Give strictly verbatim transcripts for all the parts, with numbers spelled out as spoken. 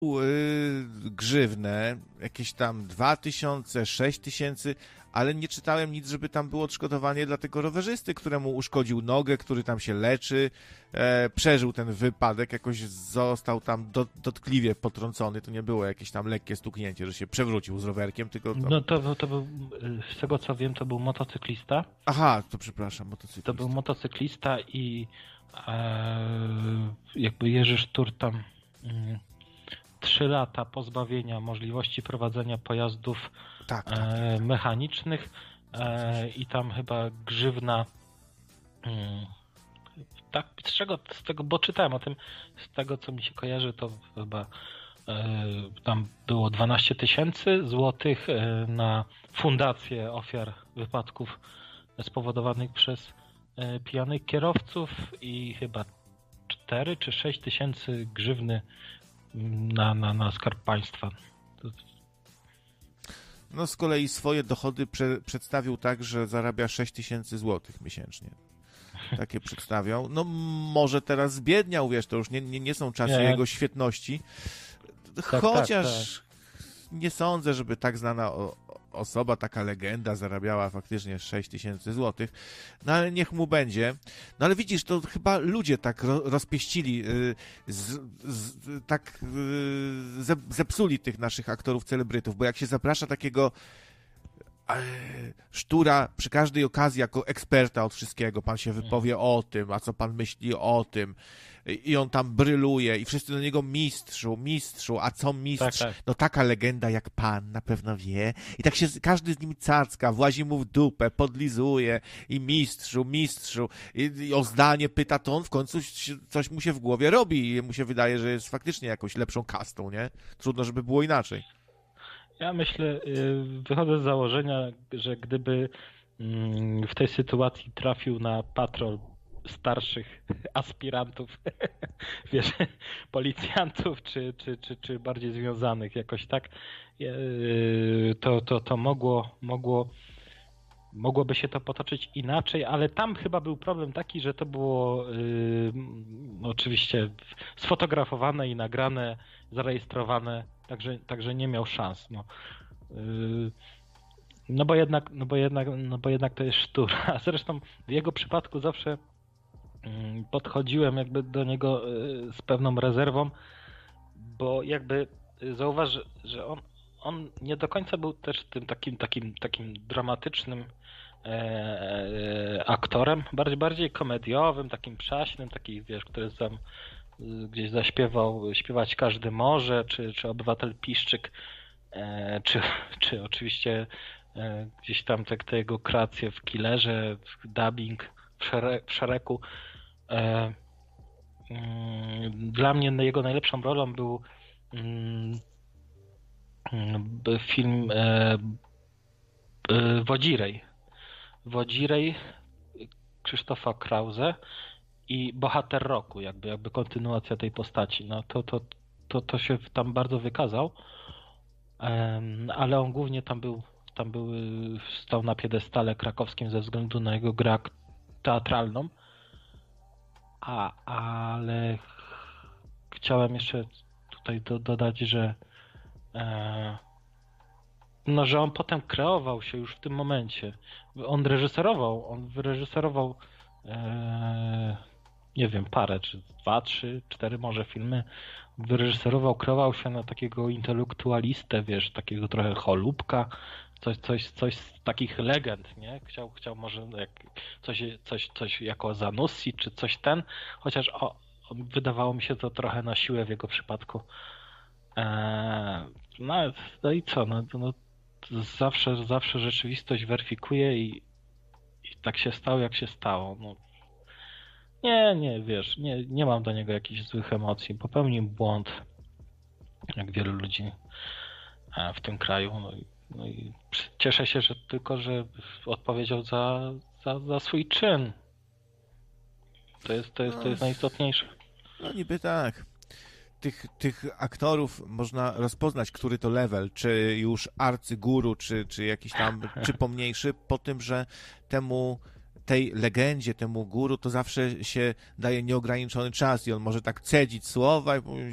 yy, grzywnę, jakieś tam dwa tysiące, sześć tysięcy, ale nie czytałem nic, żeby tam było odszkodowanie dla tego rowerzysty, któremu uszkodził nogę, który tam się leczy, e, przeżył ten wypadek, jakoś został tam do, dotkliwie potrącony, to nie było jakieś tam lekkie stuknięcie, że się przewrócił z rowerkiem, tylko tam... No to, to był, z tego co wiem, to był motocyklista. Aha, to przepraszam, motocyklista. To był motocyklista i e, jakby Jerzy Sztur tam mm, trzy lata pozbawienia możliwości prowadzenia pojazdów tak, tak, e, tak. mechanicznych e, i tam chyba grzywna mm, tak, z czego, z tego, bo czytałem o tym, z tego co mi się kojarzy, to chyba e, tam było dwanaście tysięcy złotych e, na fundację ofiar wypadków spowodowanych przez e, pijanych kierowców i chyba cztery czy sześć tysięcy grzywny na, na, na Skarb Państwa. No z kolei swoje dochody prze, przedstawił tak, że zarabia sześć tysięcy złotych miesięcznie. Takie przedstawiał. No może teraz zbiedniał, wiesz, to już nie, nie, nie są czasy nie. jego świetności. Tak, Chociaż tak, tak. nie sądzę, żeby tak znana o, osoba, taka legenda zarabiała faktycznie sześć tysięcy złotych. No ale niech mu będzie. No ale widzisz, to chyba ludzie tak ro, rozpieścili, yy, z, z, tak yy, ze, zepsuli tych naszych aktorów, celebrytów, bo jak się zaprasza takiego Sztura przy każdej okazji jako eksperta od wszystkiego, pan się wypowie o tym, a co pan myśli o tym i on tam bryluje i wszyscy do niego mistrzu, mistrzu, a co mistrz? Tak, tak. No taka legenda jak pan na pewno wie i tak się każdy z nim cacka, włazi mu w dupę, podlizuje i mistrzu, mistrzu i, i o zdanie pyta, to on w końcu coś mu się w głowie robi i mu się wydaje, że jest faktycznie jakąś lepszą kastą, nie? Trudno, żeby było inaczej. Ja myślę, wychodzę z założenia, że gdyby w tej sytuacji trafił na patrol starszych aspirantów, wiesz, policjantów, czy, czy, czy, czy bardziej związanych jakoś tak, to, to, to mogło, mogło, mogłoby się to potoczyć inaczej, ale tam chyba był problem taki, że to było yy, oczywiście sfotografowane i nagrane, zarejestrowane, także, także nie miał szans. No. Yy, no bo jednak, no bo jednak, no bo jednak to jest Sztur. A zresztą w jego przypadku zawsze yy, podchodziłem jakby do niego yy, z pewną rezerwą, bo jakby zauważ, że on, on nie do końca był też tym takim, takim, takim dramatycznym e, aktorem, bardziej, bardziej komediowym, takim przaśnym, taki, wiesz, który tam gdzieś zaśpiewał Śpiewać każdy może, czy, czy Obywatel Piszczyk, e, czy, czy oczywiście e, gdzieś tam te, te jego kreacje w Killerze, dubbing w, szere, w Szereku. E, mm, dla mnie jego najlepszą rolą był mm, film e, e, Wodzirej. Wodzirej Krzysztofa Krause i Bohater Roku, jakby, jakby kontynuacja tej postaci. No to, to, to, to się tam bardzo wykazał, e, ale on głównie tam był, tam był, stał na piedestale krakowskim ze względu na jego grę teatralną, a, ale chciałem jeszcze tutaj do, dodać, że no, że on potem kreował się już w tym momencie. On reżyserował, on wyreżyserował e, nie wiem, parę, czy dwa, trzy, cztery może filmy. Wyreżyserował, kreował się na takiego intelektualistę, wiesz, takiego trochę cholubka, coś, coś, coś z takich legend, nie? Chciał, chciał może jak coś, coś, coś jako Zanussi, czy coś ten, chociaż o, wydawało mi się to trochę na siłę w jego przypadku. No, no i co, no, no zawsze, zawsze rzeczywistość weryfikuje i, i tak się stało, jak się stało. No. Nie, nie, wiesz, nie, nie mam do niego jakichś złych emocji. Popełnił błąd, jak wielu ludzi w tym kraju. No i, no i cieszę się, że tylko, że odpowiedział za, za, za swój czyn. To jest, to jest, to jest najistotniejsze. No niby tak. Tych, tych aktorów można rozpoznać, który to level, czy już arcyguru, czy, czy jakiś tam, czy pomniejszy, po tym, że temu, tej legendzie, temu guru, to zawsze się daje nieograniczony czas i on może tak cedzić słowa i mówić,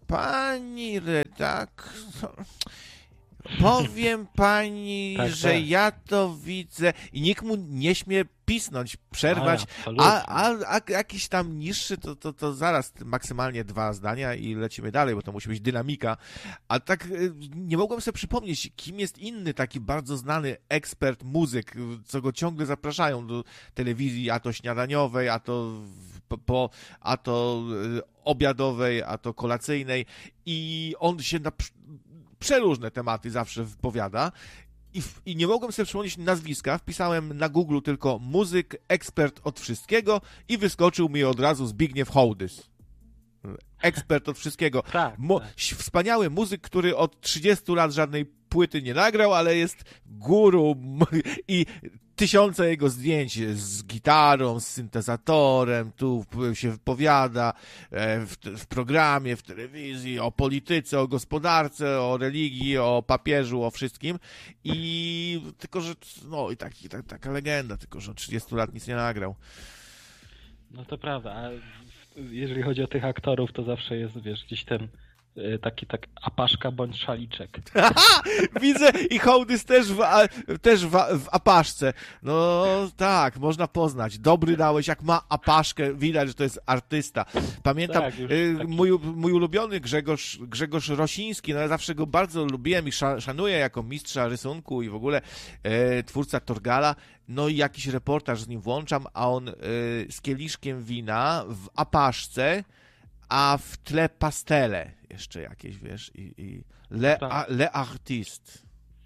Pani redaktor, powiem pani, tak, że tak. ja to widzę i nikt mu nie śmie pisnąć, przerwać, A, a, a, a jakiś tam niższy, to, to, to zaraz maksymalnie dwa zdania i lecimy dalej, bo to musi być dynamika. A tak nie mogłem sobie przypomnieć, kim jest inny taki bardzo znany ekspert, muzyk, co go ciągle zapraszają do telewizji, a to śniadaniowej, a to po, a to obiadowej, a to kolacyjnej i on się na przeróżne tematy zawsze wypowiada i, w, i nie mogłem sobie przypomnieć nazwiska, wpisałem na Google tylko muzyk, ekspert od wszystkiego i wyskoczył mi od razu Zbigniew Hołdys. Ekspert od wszystkiego. Tak, Mo- tak. Wspaniały muzyk, który od trzydziestu lat żadnej płyty nie nagrał, ale jest guru i tysiące jego zdjęć z gitarą, z syntezatorem, tu się wypowiada w, w programie, w telewizji, o polityce, o gospodarce, o religii, o papieżu, o wszystkim. I tylko, że no i taki, tak, taka legenda, tylko, że od trzydziestu lat nic nie nagrał. No to prawda, a jeżeli chodzi o tych aktorów, to zawsze jest, wiesz, gdzieś ten taki tak apaszka bądź szaliczek. Widzę i Hołdys też w, a, też w, w apaszce. No tak, można poznać. Dobry dałeś, jak ma apaszkę, widać, że to jest artysta. Pamiętam Tak, już y, taki... mój, mój ulubiony Grzegorz, Grzegorz Rosiński, no ja zawsze go bardzo lubiłem i sza, szanuję jako mistrza rysunku i w ogóle y, twórca Torgala. No i jakiś reportaż z nim włączam, a on y, z kieliszkiem wina w apaszce, a w tle pastele jeszcze jakieś, wiesz, i, i le, a, le artiste.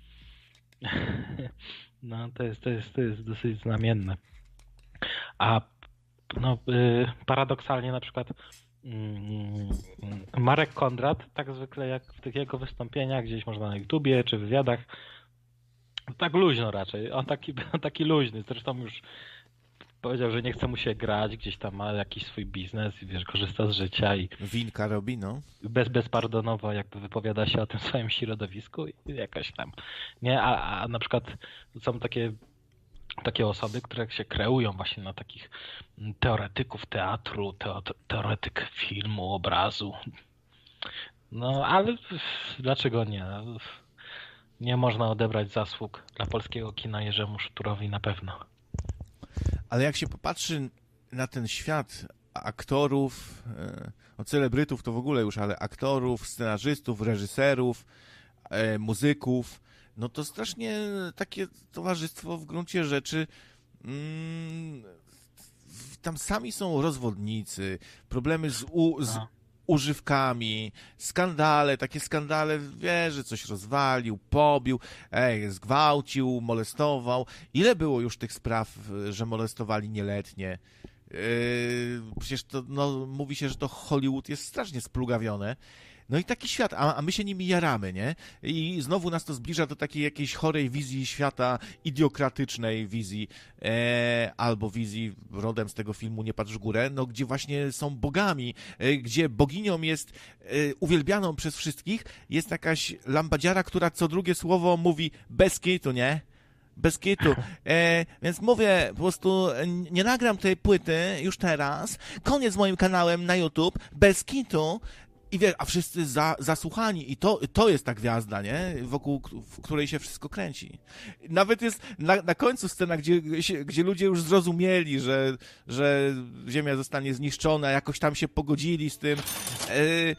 No, to jest, to jest, to jest dosyć znamienne. A no, y, paradoksalnie na przykład y, Marek Kondrat, tak zwykle jak w tych jego wystąpieniach, gdzieś można na YouTubie czy w wywiadach, tak luźno raczej, on taki, on taki luźny, zresztą już powiedział, że nie chce mu się grać, gdzieś tam ma jakiś swój biznes i wiesz, korzysta z życia i winka robi, no. Bez, bezpardonowo jakby wypowiada się o tym swoim środowisku i jakaś tam, nie, a, a na przykład są takie takie osoby, które się kreują właśnie na takich teoretyków teatru, teat, teoretyk filmu, obrazu. No, ale dlaczego nie? Nie można odebrać zasług dla polskiego kina Jerzemu Szuturowi na pewno. Ale jak się popatrzy na ten świat aktorów, no celebrytów to w ogóle już, ale aktorów, scenarzystów, reżyserów, muzyków, no to strasznie takie towarzystwo w gruncie rzeczy mm, tam sami są rozwodnicy, problemy z, u, z używkami, skandale, takie skandale, wie, że coś rozwalił, pobił, ej, zgwałcił, molestował. Ile było już tych spraw, że molestowali nieletnie? Yy, przecież to, no, mówi się, że to Hollywood jest strasznie splugawione. No i taki świat, a, a my się nimi jaramy, nie? I znowu nas to zbliża do takiej jakiejś chorej wizji świata, idiokratycznej wizji, e, albo wizji rodem z tego filmu Nie patrz w górę, no gdzie właśnie są bogami, e, gdzie boginią jest e, uwielbianą przez wszystkich, jest jakaś lambadziara, która co drugie słowo mówi bez kitu, nie? Bez kitu. E, więc mówię, po prostu nie nagram tej płyty już teraz, koniec z moim kanałem na YouTube, bez kitu. I wiesz, a wszyscy za, zasłuchani i to, to jest ta gwiazda, nie? Wokół w której się wszystko kręci. Nawet jest na, na końcu scena, gdzie, gdzie ludzie już zrozumieli, że, że Ziemia zostanie zniszczona, jakoś tam się pogodzili z tym. Yy,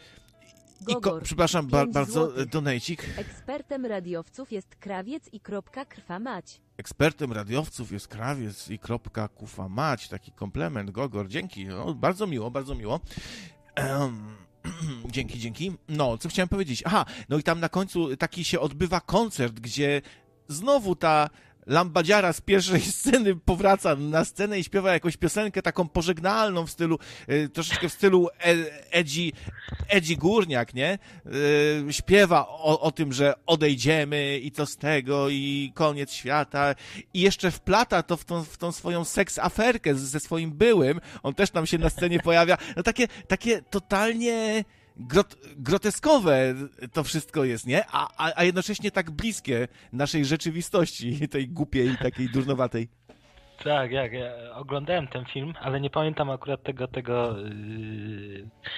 i ko- przepraszam ba- bardzo, donejcik. Ekspertem radiowców jest krawiec i kropka krwa mać. Ekspertem radiowców jest krawiec i kropka kufa mać. Taki komplement, Gogor. Dzięki. No, bardzo miło, bardzo miło. Um, Dzięki, dzięki. No, co chciałem powiedzieć? Aha, no i tam na końcu taki się odbywa koncert, gdzie znowu ta lambadziara z pierwszej sceny powraca na scenę i śpiewa jakąś piosenkę taką pożegnalną w stylu, e, troszeczkę w stylu Edzi, Edzi Górniak, nie? E, śpiewa o, o tym, że odejdziemy i co z tego i koniec świata i jeszcze wplata to w tą, w tą swoją seks-aferkę ze swoim byłym. On też tam się na scenie pojawia. No takie, takie totalnie grot, groteskowe to wszystko jest, nie? A, a, a jednocześnie tak bliskie naszej rzeczywistości, tej głupiej, takiej durnowatej. Tak, jak ja oglądałem ten film, ale nie pamiętam akurat tego tego yy,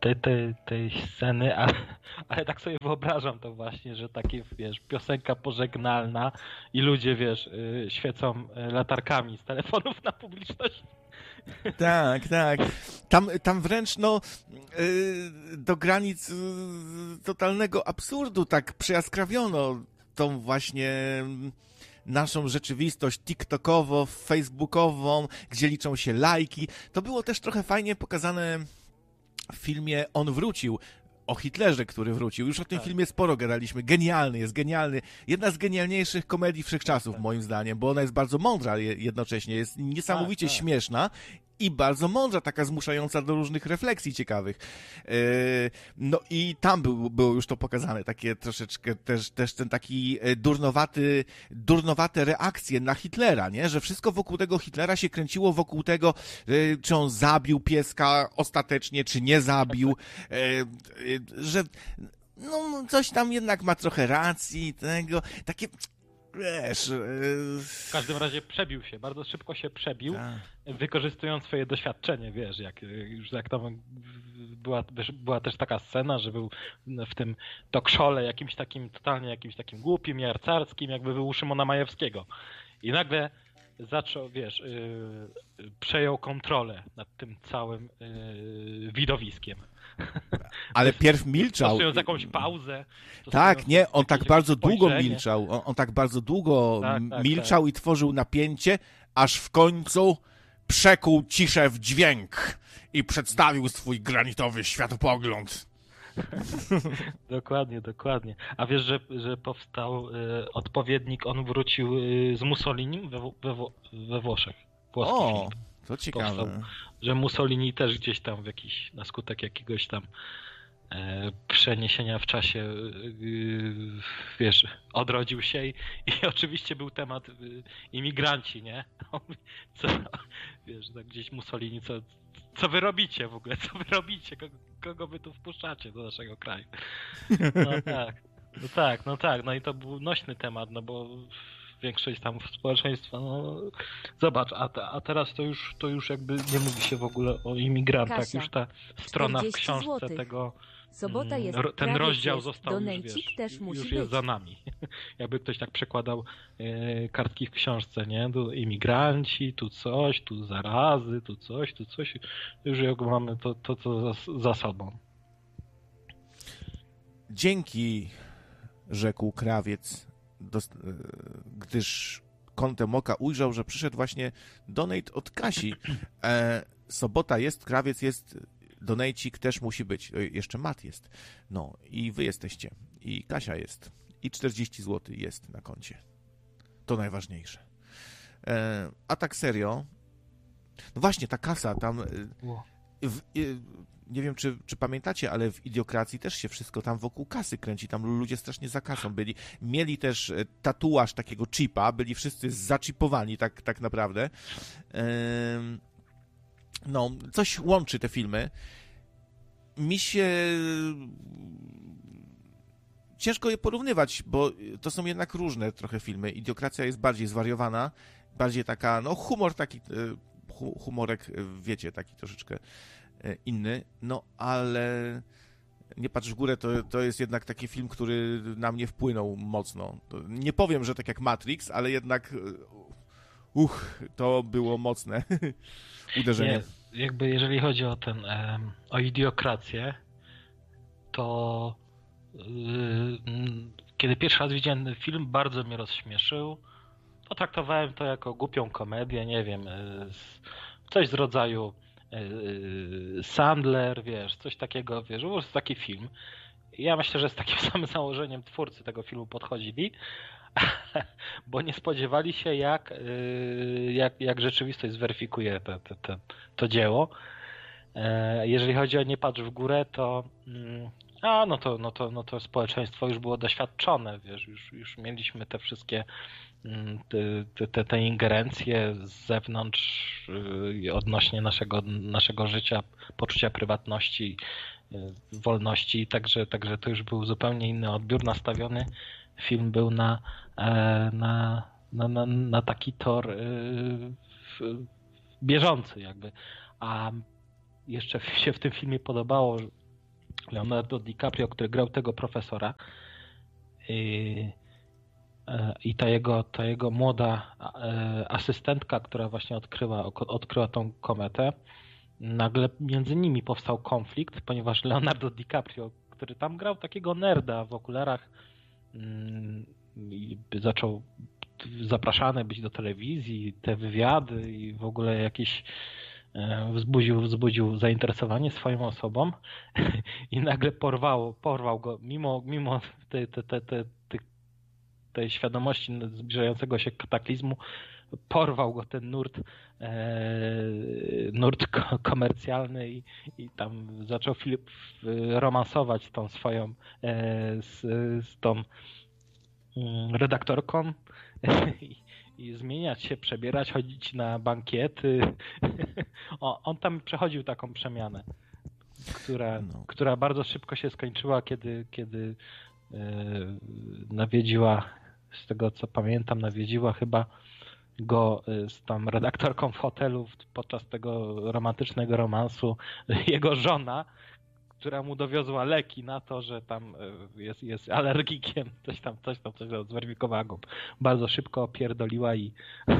tej, tej, tej sceny, ale, ale tak sobie wyobrażam to właśnie, że takie, wiesz, piosenka pożegnalna i ludzie, wiesz, yy, świecą latarkami z telefonów na publiczność. Tak, tak. Tam, tam wręcz no yy, do granic yy, totalnego absurdu tak przyjaskrawiono tą właśnie naszą rzeczywistość tiktokowo, facebookową, gdzie liczą się lajki. To było też trochę fajnie pokazane w filmie On wrócił, o Hitlerze, który wrócił. Już o tym tak. filmie sporo gadaliśmy. Genialny jest, genialny. Jedna z genialniejszych komedii wszechczasów, tak. moim zdaniem, bo ona jest bardzo mądra jednocześnie, jest niesamowicie tak, tak. śmieszna i bardzo mądra, taka zmuszająca do różnych refleksji ciekawych. Yy, no i tam był, było już to pokazane, takie troszeczkę też, też ten taki durnowaty, durnowate reakcje na Hitlera, nie? Że wszystko wokół tego Hitlera się kręciło wokół tego, yy, czy on zabił pieska ostatecznie, czy nie zabił, yy, yy, że no coś tam jednak ma trochę racji, tego, takie... Wiesz, yy... W każdym razie przebił się, bardzo szybko się przebił, tak. wykorzystując swoje doświadczenie, wiesz, jak już jak tam była, była też taka scena, że był w tym talk-show'le jakimś takim, totalnie jakimś takim głupim, jarcarskim, jakby był u Szymona Majewskiego. I nagle zaczął, wiesz, yy, przejął kontrolę nad tym całym yy, widowiskiem. Ale pierw milczał. Stosując jakąś pauzę. Tak, nie, on tak bardzo długo milczał. On, on tak bardzo długo tak, tak, milczał tak. i tworzył napięcie, aż w końcu przekuł ciszę w dźwięk i przedstawił swój granitowy światopogląd. Dokładnie, dokładnie. A wiesz, że, że powstał y, odpowiednik, on wrócił y, z Mussolinim we, we, we Włoszech. Włoski o, film. to ciekawe. Powstał, że Mussolini też gdzieś tam w jakiś, na skutek jakiegoś tam e, przeniesienia w czasie, y, wiesz, odrodził się i, i oczywiście był temat y, imigranci, nie? Co, wiesz, tak gdzieś Mussolini, co, co wy robicie w ogóle, co wy robicie, kogo, kogo wy tu wpuszczacie do naszego kraju? No tak, no tak, no tak, no i to był nośny temat, no bo większość tam społeczeństwa, no zobacz, a, te, a teraz to już, to już jakby nie mówi się w ogóle o imigrantach, Kasia, już ta strona w książce złotych. Tego, Sobota jest, ten rozdział jest, został już, wiesz, też musi już jest być. Za nami. Jakby ktoś tak przekładał e, kartki w książce, nie? Tu imigranci, tu coś, tu zarazy, tu coś, tu coś. Już jakby mamy to, to, to za, za sobą. Dzięki, rzekł krawiec, dost, gdyż kątem oka ujrzał, że przyszedł właśnie donate od Kasi. E, sobota jest, krawiec jest, donajcik też musi być. Jeszcze Mat jest. No i wy jesteście. I Kasia jest. I czterdzieści złotych jest na koncie. To najważniejsze. E, a tak serio, no właśnie ta kasa tam... W, nie wiem, czy, czy pamiętacie, ale w Idiokracji też się wszystko tam wokół kasy kręci. Tam ludzie strasznie za kasą byli. Mieli też tatuaż takiego chipa. Byli wszyscy zaczipowani tak, tak naprawdę. Ehm, no, coś łączy te filmy. Mi się... Ciężko je porównywać, bo to są jednak różne trochę filmy. Idiokracja jest bardziej zwariowana, bardziej taka, no humor taki, humorek, wiecie, taki troszeczkę inny, no ale Nie patrz w górę, to, to jest jednak taki film, który na mnie wpłynął mocno. Nie powiem, że tak jak Matrix, ale jednak uch, to było mocne uderzenie. Nie, jakby jeżeli chodzi o ten, um, o idiokrację, to yy, kiedy pierwszy raz widziałem ten film, bardzo mnie rozśmieszył. Potraktowałem to jako głupią komedię, nie wiem, yy, coś z rodzaju yy, Sandler, wiesz, coś takiego, wiesz, po prostu taki film. Ja myślę, że z takim samym założeniem twórcy tego filmu podchodzili, bo nie spodziewali się, jak, jak, jak rzeczywistość zweryfikuje te, te, te, to dzieło. Jeżeli chodzi o Nie patrz w górę, to a, no to, no to, no to społeczeństwo już było doświadczone, wiesz, już, już mieliśmy te wszystkie te, te, te ingerencje z zewnątrz odnośnie naszego, naszego życia, poczucia prywatności, wolności, także, także to już był zupełnie inny odbiór nastawiony. Film był na, na, na, na, na taki tor bieżący jakby. A jeszcze się w tym filmie podobało Leonardo DiCaprio, który grał tego profesora i, i ta, jego, ta jego młoda asystentka, która właśnie odkryła, odkryła tą kometę, nagle między nimi powstał konflikt, ponieważ Leonardo DiCaprio, który tam grał takiego nerda w okularach, i zaczął zapraszany być do telewizji, te wywiady i w ogóle jakieś wzbudził, wzbudził zainteresowanie swoją osobą i nagle porwało, porwał go, mimo, mimo tej, tej, tej, tej, tej świadomości zbliżającego się kataklizmu, porwał go ten nurt, e, nurt komercjalny i, i tam zaczął Filip romansować z tą swoją, e, z, z tą redaktorką i, i zmieniać się, przebierać, chodzić na bankiety. o, on tam przechodził taką przemianę, która, no. która bardzo szybko się skończyła, kiedy, kiedy e, nawiedziła, z tego co pamiętam, nawiedziła chyba go z tą redaktorką w hotelu podczas tego romantycznego romansu jego żona, która mu dowiozła leki na to, że tam jest, jest alergikiem, coś tam, coś tam, coś tam zweryfikowała go. Bardzo szybko opierdoliła i...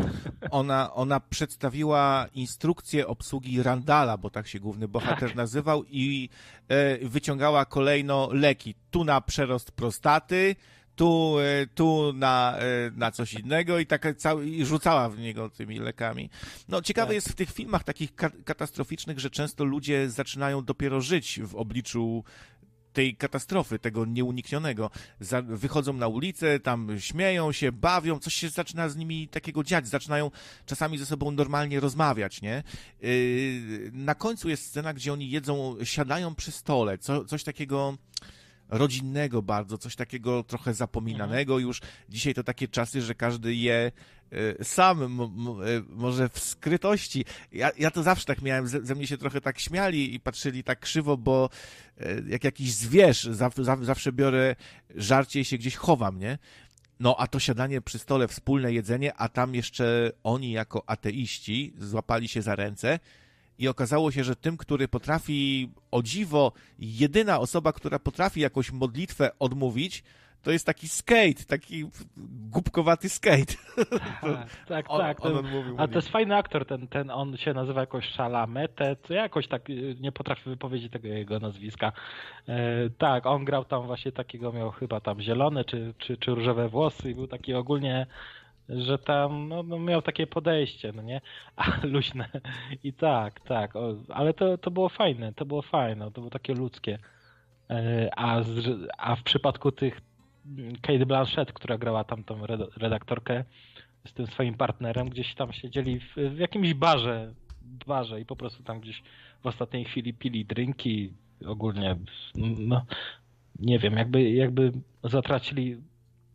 Ona, ona przedstawiła instrukcję obsługi Randala, bo tak się główny bohater tak. nazywał i e, wyciągała kolejno leki. Tu na przerost prostaty, tu, tu na, na coś innego i tak cały, i rzucała w niego tymi lekami. No ciekawe tak. jest w tych filmach takich katastroficznych, że często ludzie zaczynają dopiero żyć w obliczu tej katastrofy, tego nieuniknionego. Za, wychodzą na ulicę, tam śmieją się, bawią, coś się zaczyna z nimi takiego dziać, zaczynają czasami ze sobą normalnie rozmawiać, nie? Yy, na końcu jest scena, gdzie oni jedzą, siadają przy stole, co, coś takiego rodzinnego bardzo, coś takiego trochę zapominanego już. Dzisiaj to takie czasy, że każdy je sam, m- m- może w skrytości. Ja, ja to zawsze tak miałem, ze, ze mnie się trochę tak śmiali i patrzyli tak krzywo, bo jak jakiś zwierz, zaw, zaw, zawsze biorę żarcie i się gdzieś chowam, nie? No, a to siadanie przy stole, wspólne jedzenie, a tam jeszcze oni jako ateiści złapali się za ręce i okazało się, że tym, który potrafi, o dziwo, jedyna osoba, która potrafi jakąś modlitwę odmówić, to jest taki skate, taki głupkowaty skate. tak, tak. On, tak on, on mówił, a to jest fajny aktor, ten, ten on się nazywa jakoś Chalamet, to jakoś tak nie potrafię wypowiedzieć tego jego nazwiska. E, tak, on grał tam właśnie takiego, miał chyba tam zielone czy, czy, czy różowe włosy i był taki ogólnie, że tam no, no miał takie podejście, no nie? A luźne. I tak, tak, o, ale to, to było fajne, to było fajne, to było takie ludzkie. E, a, z, a w przypadku tych Cate Blanchett, która grała tam tą redaktorkę z tym swoim partnerem, gdzieś tam siedzieli w, w jakimś barze, barze i po prostu tam gdzieś w ostatniej chwili pili drinki, ogólnie, no nie wiem, jakby, jakby zatracili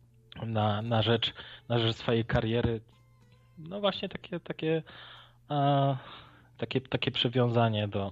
na, na rzecz na rzecz swojej kariery, no właśnie takie takie a, takie, takie przywiązanie do,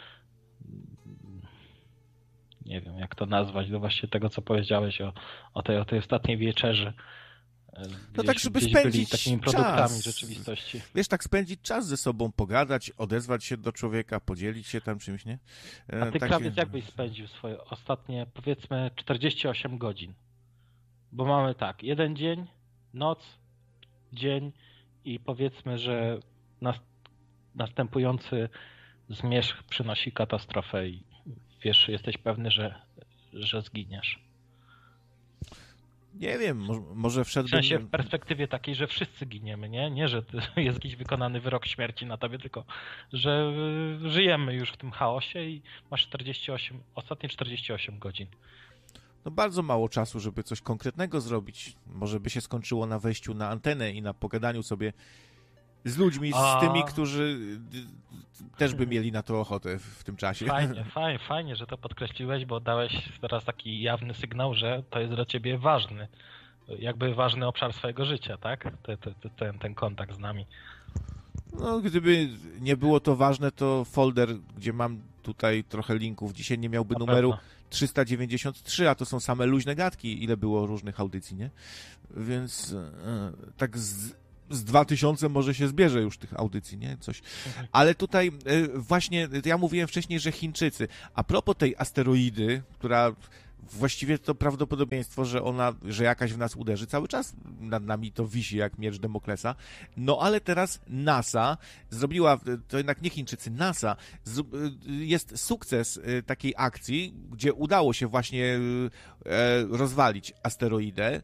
nie wiem jak to nazwać, do właśnie tego, co powiedziałeś o, o, tej, o tej ostatniej wieczerzy. Gdzieś, no tak, żeby spędzić takimi produktami czas. Rzeczywistości. Wiesz, tak spędzić czas ze sobą, pogadać, odezwać się do człowieka, podzielić się tam czymś, nie? E, A ty, tak Krawiec, się... jak byś spędził swoje ostatnie, powiedzmy, czterdzieści osiem godzin? Bo mamy tak, jeden dzień, noc, dzień i powiedzmy, że nas, następujący zmierzch przynosi katastrofę i wiesz, jesteś pewny, że, że zginiesz. Nie wiem, może, może wszedłbym... W sensie w perspektywie takiej, że wszyscy giniemy, nie? Nie, że jest jakiś wykonany wyrok śmierci na tobie, tylko że żyjemy już w tym chaosie i masz czterdzieści osiem, ostatnie czterdzieści osiem godzin. No bardzo mało czasu, żeby coś konkretnego zrobić. Może by się skończyło na wejściu na antenę i na pogadaniu sobie z ludźmi, A... z tymi, którzy też by mieli na to ochotę w tym czasie. Fajnie, fajnie, fajnie, że to podkreśliłeś, bo dałeś teraz taki jawny sygnał, że to jest dla ciebie ważny, jakby ważny obszar swojego życia, tak? Ten, ten, ten kontakt z nami. No, gdyby nie było to ważne, to folder, gdzie mam tutaj trochę linków, dzisiaj nie miałby na numeru pewno. trzysta dziewięćdziesiąt trzy, a to są same luźne gadki, ile było różnych audycji, nie? Więc e, tak z, z dwa tysiące może się zbierze już tych audycji, nie? Coś. Ale tutaj właśnie, ja mówiłem wcześniej, że Chińczycy. A propos tej asteroidy, która właściwie to prawdopodobieństwo, że ona, że jakaś w nas uderzy, cały czas nad nami to wisi jak miecz Damoklesa. No ale teraz NASA zrobiła, to jednak nie Chińczycy, NASA, jest sukces takiej akcji, gdzie udało się właśnie rozwalić asteroidę.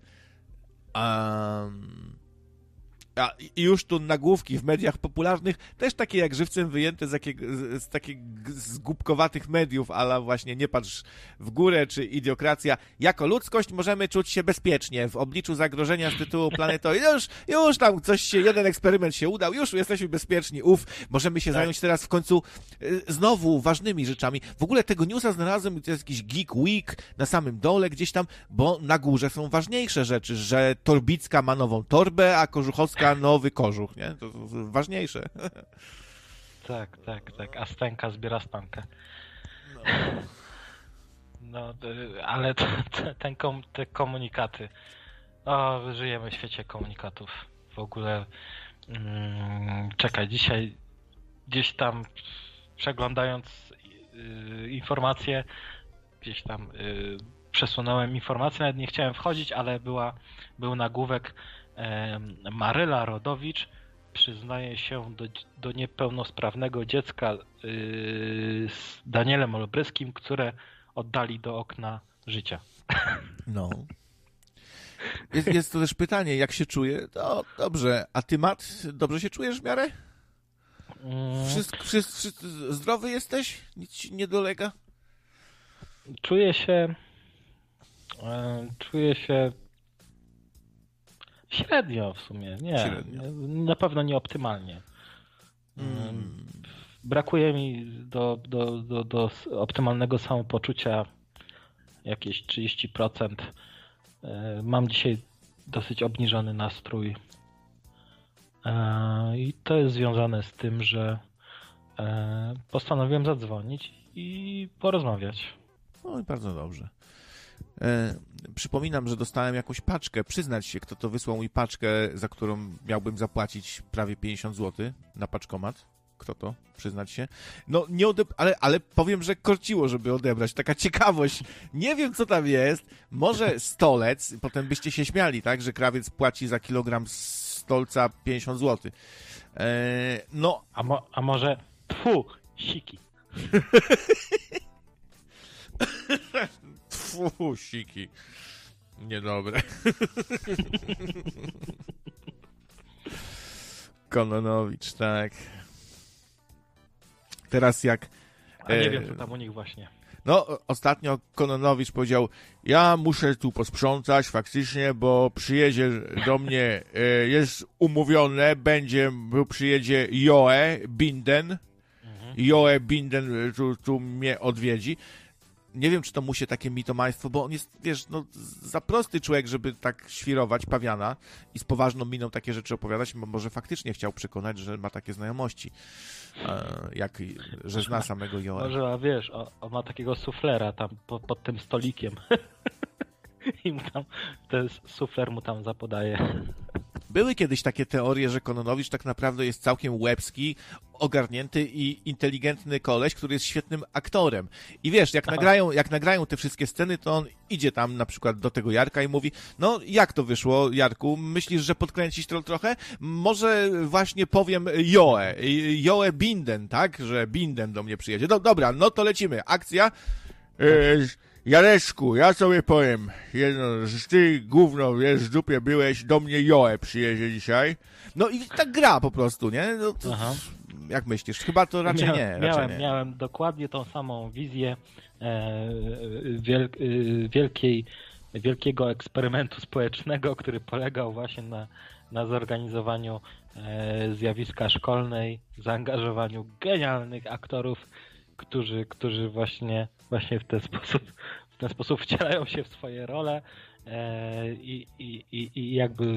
Um, A i już tu nagłówki w mediach popularnych, też takie jak żywcem wyjęte z, jakiego, z takich zgubkowatych mediów, ale właśnie nie patrz w górę, czy idiokracja. Jako ludzkość możemy czuć się bezpiecznie w obliczu zagrożenia z tytułu planety. Już, już tam coś się, jeden eksperyment się udał, już jesteśmy bezpieczni, uf, możemy się tak. zająć teraz w końcu y, znowu ważnymi rzeczami. W ogóle tego newsa znalazłem, to jest jakiś Geek Week na samym dole gdzieś tam, bo na górze są ważniejsze rzeczy, że Torbicka ma nową torbę, a Kożuchowska nowy kożuch, nie? To, to, to ważniejsze. Tak, tak, tak. A Stenka zbiera stankę. No, no ale to, to, ten kom, te komunikaty. O, żyjemy w świecie komunikatów. W ogóle mm, czekaj, dzisiaj gdzieś tam przeglądając y, informacje, gdzieś tam y, przesunąłem informacje, nawet nie chciałem wchodzić, ale była, był nagłówek Maryla Rodowicz przyznaje się do, do niepełnosprawnego dziecka yy, z Danielem Olbryskim, które oddali do okna życia. No. Jest, jest to też pytanie, jak się czuje? No, dobrze. A ty, Mat, dobrze się czujesz w miarę? Wszystko, wszystko, wszystko, zdrowy jesteś? Nic ci nie dolega? Czuję się yy, czuję się średnio w sumie, nie. Średnio. Na pewno nie optymalnie. Mm. Brakuje mi do, do, do, do optymalnego samopoczucia jakieś trzydzieści procent. Mam dzisiaj dosyć obniżony nastrój. I to jest związane z tym, że postanowiłem zadzwonić i porozmawiać. No i bardzo dobrze. E, przypominam, że dostałem jakąś paczkę. Przyznać się, kto to wysłał mi paczkę, za którą miałbym zapłacić prawie pięćdziesiąt złotych na paczkomat. Kto to? Przyznać się. No, nie odeb- ale, ale powiem, że korciło, żeby odebrać. Taka ciekawość. Nie wiem, co tam jest. Może stolec. Potem byście się śmiali, tak? Że krawiec płaci za kilogram stolca pięćdziesiąt złotych. E, no. A, mo- a może tfu, siki. Tfu, siki. Niedobre. Kononowicz, tak. Teraz jak... A nie e... wiem, co tam u nich właśnie. No, ostatnio Kononowicz powiedział, ja muszę tu posprzątać faktycznie, bo przyjedzie do mnie, e, jest umówione, będzie, bo przyjedzie Joe Binden. Mhm. Joe Binden tu, tu mnie odwiedzi. Nie wiem, czy to mu się takie mitomaństwo, bo on jest, wiesz, no, za prosty człowiek, żeby tak świrować pawiana i z poważną miną takie rzeczy opowiadać, bo może faktycznie chciał przekonać, że ma takie znajomości, jak, że zna samego Joe. Może, a wiesz, on, on ma takiego suflera tam pod, pod tym stolikiem i mu tam, ten sufler mu tam zapodaje. Były kiedyś takie teorie, że Kononowicz tak naprawdę jest całkiem łebski, ogarnięty i inteligentny koleś, który jest świetnym aktorem. I wiesz, jak nagrają, jak nagrają te wszystkie sceny, to on idzie tam na przykład do tego Jarka i mówi, no jak to wyszło, Jarku? Myślisz, że podkręcić to trochę? Może właśnie powiem Joe, Joe Binden, tak? Że Binden do mnie przyjedzie. No dobra, no to lecimy. Akcja. Yy, Jareczku, ja sobie powiem, jedno, że ty gówno, wiesz, w dupie byłeś, do mnie Joe przyjedzie dzisiaj. No i tak gra po prostu, nie? No to, jak myślisz? Chyba to raczej Mia, nie. Raczej miałem, nie. miałem dokładnie tą samą wizję e, wiel, e, wielkiej, wielkiego eksperymentu społecznego, który polegał właśnie na, na zorganizowaniu e, zjawiska szkolnej, zaangażowaniu genialnych aktorów, którzy, którzy właśnie, właśnie w ten sposób, w ten sposób wcielają się w swoje role e, i, i, i, i jakby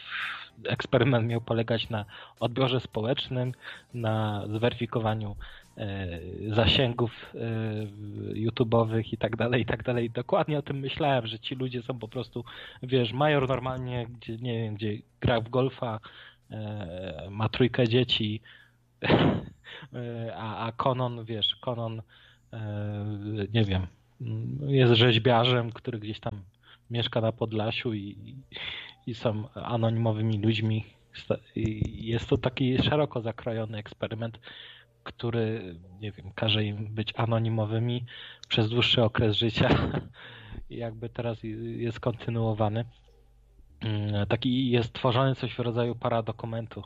eksperyment miał polegać na odbiorze społecznym, na zweryfikowaniu zasięgów YouTube'owych i tak dalej, i tak dalej. Dokładnie o tym myślałem, że ci ludzie są po prostu, wiesz, Major normalnie, gdzie, nie wiem, gdzie gra w golfa, ma trójkę dzieci, a, a Conon, wiesz, Conon, nie wiem, jest rzeźbiarzem, który gdzieś tam mieszka na Podlasiu i, i są anonimowymi ludźmi. Jest to taki szeroko zakrojony eksperyment, który, nie wiem, każe im być anonimowymi przez dłuższy okres życia i jakby teraz jest kontynuowany. Taki jest tworzony coś w rodzaju paradokumentu.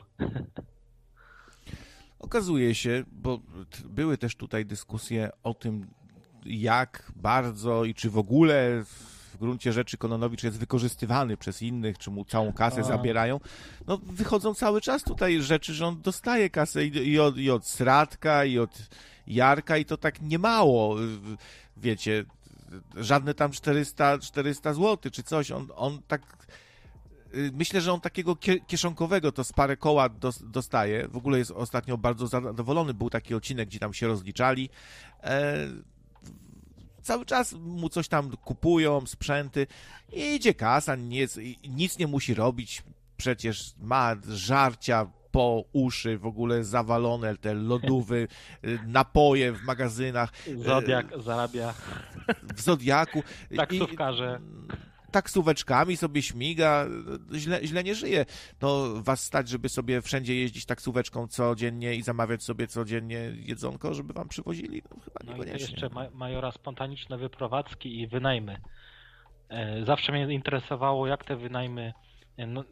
Okazuje się, bo były też tutaj dyskusje o tym, jak bardzo i czy w ogóle w gruncie rzeczy Kononowicz jest wykorzystywany przez innych, czy mu całą kasę A. zabierają. No wychodzą cały czas tutaj rzeczy, że on dostaje kasę i, i, od, i od Sradka, i od Jarka i to tak niemało, wiecie, żadne tam czterysta, czterysta złotych czy coś. On, on tak... Myślę, że on takiego kieszonkowego to z parę koła dostaje. W ogóle jest ostatnio bardzo zadowolony. Był taki odcinek, gdzie tam się rozliczali. E, cały czas mu coś tam kupują, sprzęty. I idzie kasa, nic, nic nie musi robić. Przecież ma żarcia po uszy, w ogóle zawalone te lodówy, napoje w magazynach. Zodiak zarabia. W Zodiaku. Taksówkarze. I, taksóweczkami sobie śmiga, źle, źle nie żyje. No was stać, żeby sobie wszędzie jeździć taksóweczką codziennie i zamawiać sobie codziennie jedzonko, żeby wam przywozili? No chyba no niekoniecznie. I to jeszcze ma- majora spontaniczne wyprowadzki i wynajmy. Zawsze mnie interesowało, jak te wynajmy, no,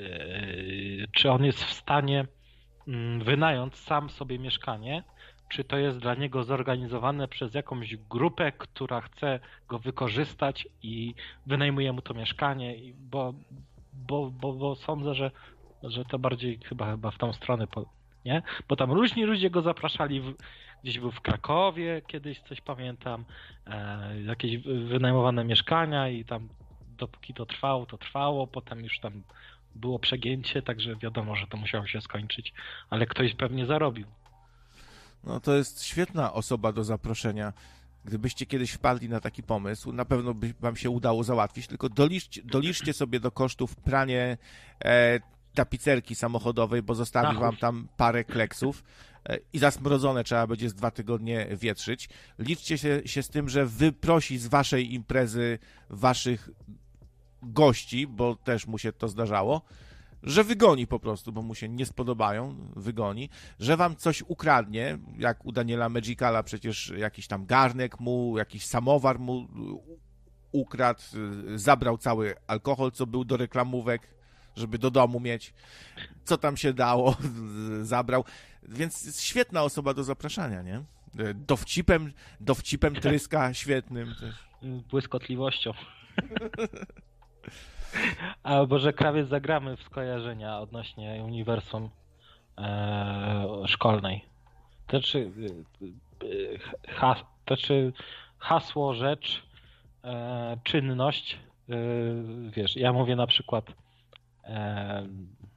czy on jest w stanie, wynająć sam sobie mieszkanie, czy to jest dla niego zorganizowane przez jakąś grupę, która chce go wykorzystać i wynajmuje mu to mieszkanie, bo, bo, bo, bo sądzę, że, że to bardziej chyba, chyba w tą stronę, nie? Bo tam różni ludzie go zapraszali, w, gdzieś był w Krakowie, kiedyś coś pamiętam, e, jakieś wynajmowane mieszkania i tam dopóki to trwało, to trwało, potem już tam było przegięcie, także wiadomo, że to musiało się skończyć, ale ktoś pewnie zarobił. No to jest świetna osoba do zaproszenia. Gdybyście kiedyś wpadli na taki pomysł, na pewno by wam się udało załatwić, tylko doliczcie, doliczcie sobie do kosztów pranie e, tapicerki samochodowej, bo zostawi Dachów. wam tam parę kleksów e, i zasmrodzone trzeba będzie z dwa tygodnie wietrzyć. Liczcie się, się z tym, że wyprosi z waszej imprezy waszych gości, bo też mu się to zdarzało, że wygoni po prostu, bo mu się nie spodobają, wygoni, że wam coś ukradnie, jak u Daniela Magicala przecież jakiś tam garnek mu, jakiś samowar mu ukradł, zabrał cały alkohol, co był do reklamówek, żeby do domu mieć, co tam się dało, zabrał, więc jest świetna osoba do zapraszania, nie? Dowcipem, dowcipem tryska świetnym też. Błyskotliwością. A może krawiec zagramy w skojarzenia odnośnie uniwersum e, szkolnej. To czy, has, to czy hasło, rzecz, e, czynność, e, wiesz, ja mówię na przykład e,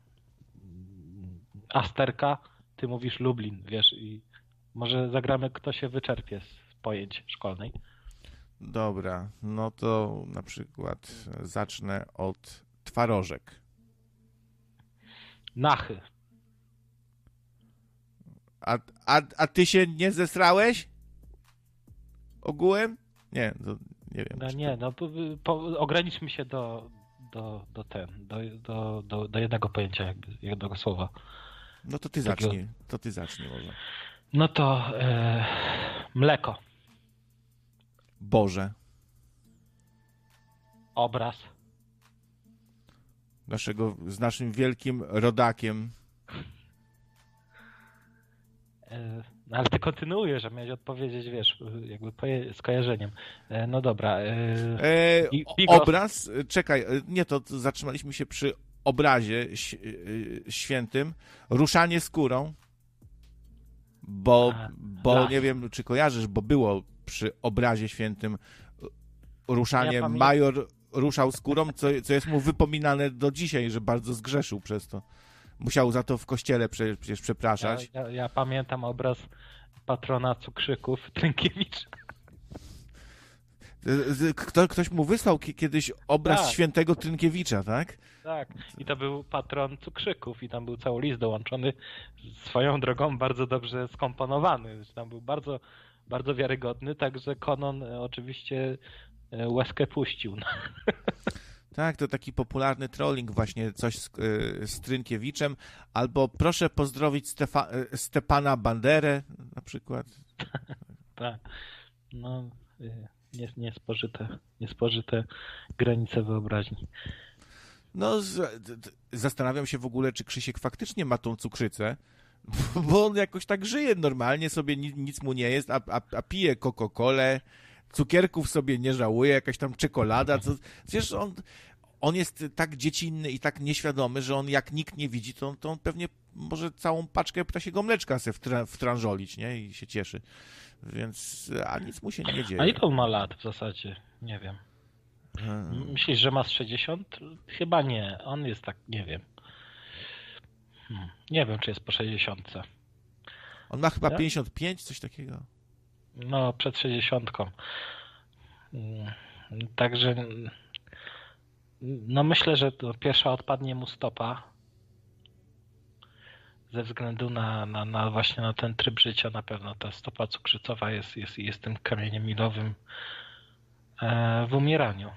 Asterka, ty mówisz Lublin, wiesz, i może zagramy, kto się wyczerpie z pojęć szkolnej. Dobra, no to na przykład zacznę od twarożek. Nachy. A, a, a ty się nie zesrałeś? Ogółem? Nie, to nie wiem. No nie, no po, po, ograniczmy się do, do, do ten, do, do, do, do jednego pojęcia, jakby jednego słowa. No to ty Takiego... zacznij, to ty zacznij może. No to e, mleko. Boże. Obraz. Naszego, z naszym wielkim rodakiem. E, ale ty kontynuujesz, że miałeś odpowiedzieć, wiesz, jakby poje, skojarzeniem. E, no dobra. E, e, obraz, czekaj, nie, to, to zatrzymaliśmy się przy obrazie świętym. Ruszanie skórą. Bo, A, bo nie wiem, czy kojarzysz, bo było przy obrazie świętym ruszanie, ja major ruszał skórą, co, co jest mu wypominane do dzisiaj, że bardzo zgrzeszył przez to. musiał za to w kościele prze, przecież przepraszać. Ja, ja, ja pamiętam obraz patrona cukrzyków, Trynkiewicza. Kto, ktoś mu wysłał kiedyś obraz tak. świętego Trynkiewicza, tak? Tak, i to był patron cukrzyków i tam był cały list dołączony, swoją drogą bardzo dobrze skomponowany. Tam był bardzo, bardzo wiarygodny, także Konon oczywiście łezkę puścił. Tak, to taki popularny trolling właśnie, coś z, z Trynkiewiczem, albo proszę pozdrowić Stefa, Stepana Banderę na przykład. Tak, no nie, niespożyte, niespożyte granice wyobraźni. No, z, d, zastanawiam się w ogóle, czy Krzysiek faktycznie ma tą cukrzycę, bo on jakoś tak żyje normalnie, sobie nic, nic mu nie jest, a, a, a pije Coca-Colę, cukierków sobie nie żałuje, jakaś tam czekolada, co, przecież on, on jest tak dziecinny i tak nieświadomy, że on jak nikt nie widzi, to, to on pewnie może całą paczkę ptasiego mleczka sobie wtra, wtranżolić, nie, i się cieszy, więc, a nic mu się nie dzieje. A ile on ma lat w zasadzie? Nie wiem. Hmm. Myślisz, że ma z sześćdziesiąt? Chyba nie. On jest tak, nie wiem. Hmm. Nie wiem, czy jest po sześćdziesiątce. On ma chyba ja? pięćdziesiąt pięć, coś takiego. No, przed sześćdziesiątką. Także no myślę, że to pierwsza odpadnie mu stopa ze względu na, na, na właśnie na ten tryb życia. Na pewno ta stopa cukrzycowa jest, jest, jest tym kamieniem milowym w umieraniu.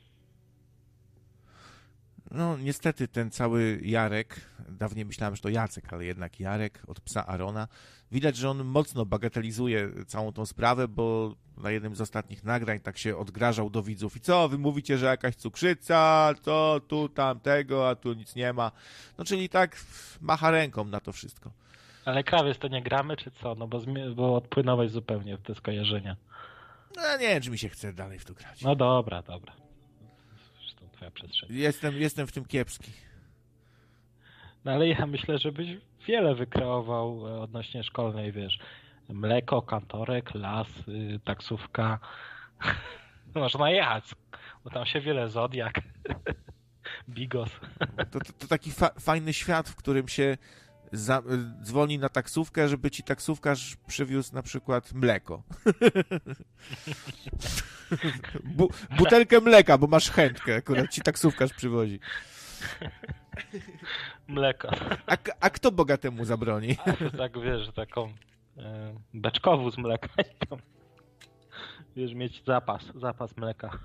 No niestety ten cały Jarek, dawniej myślałem, że to Jacek, ale jednak Jarek od psa Arona, widać, że on mocno bagatelizuje całą tą sprawę, bo na jednym z ostatnich nagrań tak się odgrażał do widzów i co, wy mówicie, że jakaś cukrzyca, co tu, tam, tego, a tu nic nie ma. No czyli tak macha ręką na to wszystko. Ale krawiec to nie gramy, czy co? No bo, bo odpłynąłeś zupełnie w te skojarzenia. No nie wiem, czy mi się chce dalej w to grać. No dobra, dobra. Zresztą twoja przestrzeń. Jestem, jestem w tym kiepski. No ale ja myślę, żebyś wiele wykreował odnośnie szkolnej, wiesz. Mleko, kantorek, las, yy, taksówka. Można jechać, bo tam się wiele Zodiak, Bigos. To, to, to taki fa fajny świat, w którym się za, dzwoni na taksówkę, żeby ci taksówkarz przywiózł na przykład mleko. Bu, butelkę mleka, bo masz chętkę, akurat ci taksówkarz przywozi. Mleko. A, a kto bogatemu zabroni? A to tak, wiesz, taką e, beczkowóz mleka i tam, wiesz, mieć zapas, zapas mleka.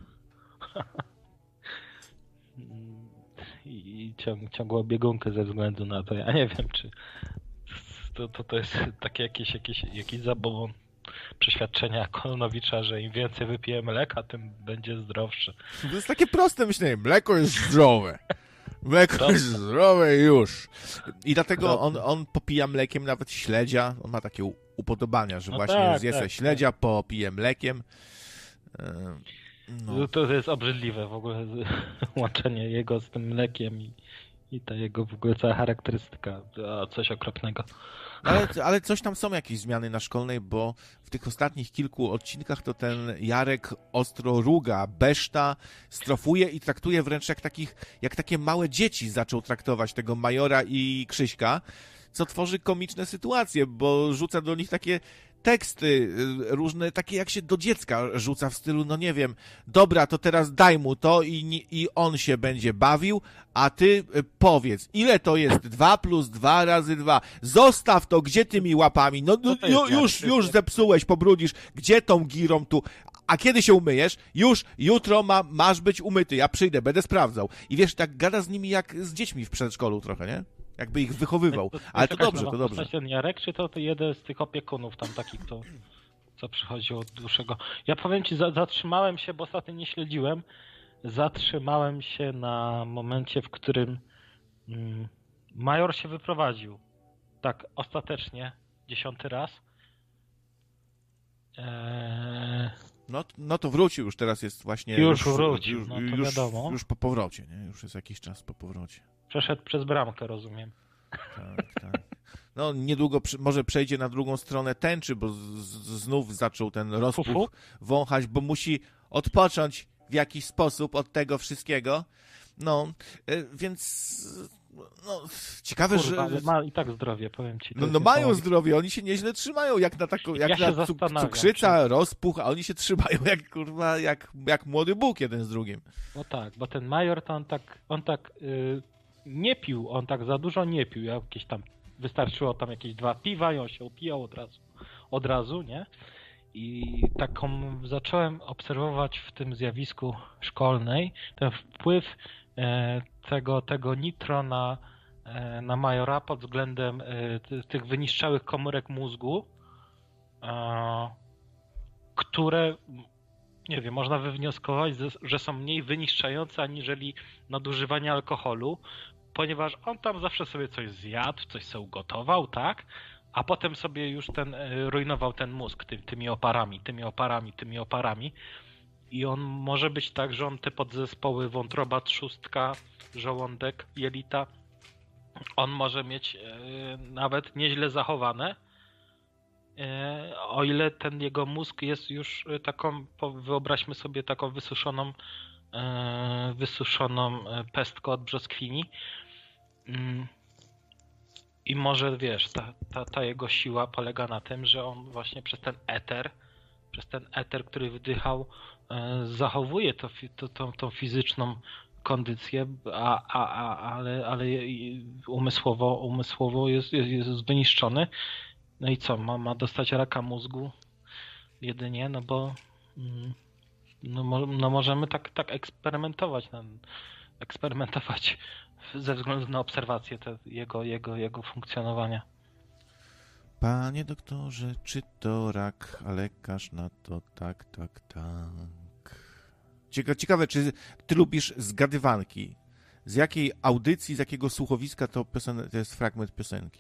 I, i ciąg, ciągłą biegunkę ze względu na to. Ja nie wiem, czy to, to, to jest takie jakieś, jakieś, jakieś zabobon przeświadczenia Kononowicza, że im więcej wypije mleka, tym będzie zdrowszy. To jest takie proste myślenie. Mleko jest zdrowe. Mleko to... jest zdrowe i już. I dlatego on, on popija mlekiem nawet śledzia. On ma takie upodobania, że no właśnie tak, zje tak, śledzia, tak. popije mlekiem. No. To jest obrzydliwe w ogóle łączenie jego z tym mlekiem i, i ta jego w ogóle cała charakterystyka. Coś okropnego. Ale, ale coś tam są jakieś zmiany na szkolnej, bo w tych ostatnich kilku odcinkach to ten Jarek ostro ruga, beszta, strofuje i traktuje wręcz jak takich, jak takie małe dzieci zaczął traktować tego Majora i Krzyśka, co tworzy komiczne sytuacje, bo rzuca do nich takie teksty różne, takie jak się do dziecka rzuca w stylu, no nie wiem, dobra, to teraz daj mu to i, i on się będzie bawił, a ty powiedz, ile to jest dwa plus dwa razy dwa? Zostaw to, gdzie tymi łapami? No, no ju, już, już zepsułeś, pobrudzisz, gdzie tą girą tu? A kiedy się umyjesz? Już, jutro ma, masz być umyty, ja przyjdę, będę sprawdzał. I wiesz, tak gada z nimi jak z dziećmi w przedszkolu trochę, nie? Jakby ich wychowywał. To, to ale to dobrze, to dobrze. Ten Jarek, czy to, to jeden z tych opiekunów tam takich, to, co przychodziło od dłuższego? Ja powiem ci, za, zatrzymałem się, bo ostatnio nie śledziłem, zatrzymałem się na momencie, w którym mm, Major się wyprowadził. Tak, ostatecznie, dziesiąty raz. Eee... No, no to wrócił już, teraz jest właśnie... Już, już wrócił, już, no to już, wiadomo. Już po powrocie, nie? Już jest jakiś czas po powrocie. Przeszedł przez bramkę, rozumiem. Tak, tak. No niedługo przy, może przejdzie na drugą stronę tęczy, bo z, z, znów zaczął ten rozpuch Fufu? wąchać, bo musi odpocząć w jakiś sposób od tego wszystkiego. No, więc no, ciekawe, Kurwa, że... ma i tak zdrowie, powiem ci. No, no mają zdrowie, oni się nieźle trzymają, jak na taką, jak ja na cuk- cukrzyca, czy... rozpuch, a oni się trzymają jak, kurwa, jak, jak młody Bóg jeden z drugim. No tak, bo ten major to on tak, on tak yy, nie pił, on tak za dużo nie pił, jakieś tam, wystarczyło tam jakieś dwa piwa i on się upijał od razu, od razu, nie? I taką zacząłem obserwować w tym zjawisku szkolnej ten wpływ e, tego, tego nitro na, e, na majora pod względem e, t, tych wyniszczałych komórek mózgu, e, które, nie wiem, można wywnioskować, że są mniej wyniszczające aniżeli nadużywanie alkoholu, ponieważ on tam zawsze sobie coś zjadł, coś sobie ugotował, tak? A potem sobie już ten rujnował ten mózg ty, tymi oparami, tymi oparami, tymi oparami. I on może być tak, że on te podzespoły wątroba, trzustka, żołądek, jelita, on może mieć e, nawet nieźle zachowane, e, o ile ten jego mózg jest już taką, wyobraźmy sobie taką wysuszoną, e, wysuszoną pestkę od brzoskwini. Mm. I może, wiesz, ta, ta, ta jego siła polega na tym, że on właśnie przez ten eter, przez ten eter, który wdychał, e, zachowuje to, to, to, tą fizyczną kondycję, a, a, a, ale, ale umysłowo, umysłowo jest, jest, jest wyniszczony. No i co, ma, ma dostać raka mózgu jedynie, no bo no, no możemy tak, tak eksperymentować, no, eksperymentować ze względu na obserwację te, jego, jego, jego funkcjonowania. Panie doktorze, czy to rak, a lekarz na to tak, tak, tak. Cieka- ciekawe, czy ty lubisz zgadywanki? Z jakiej audycji, z jakiego słuchowiska to, piosen- to jest fragment piosenki?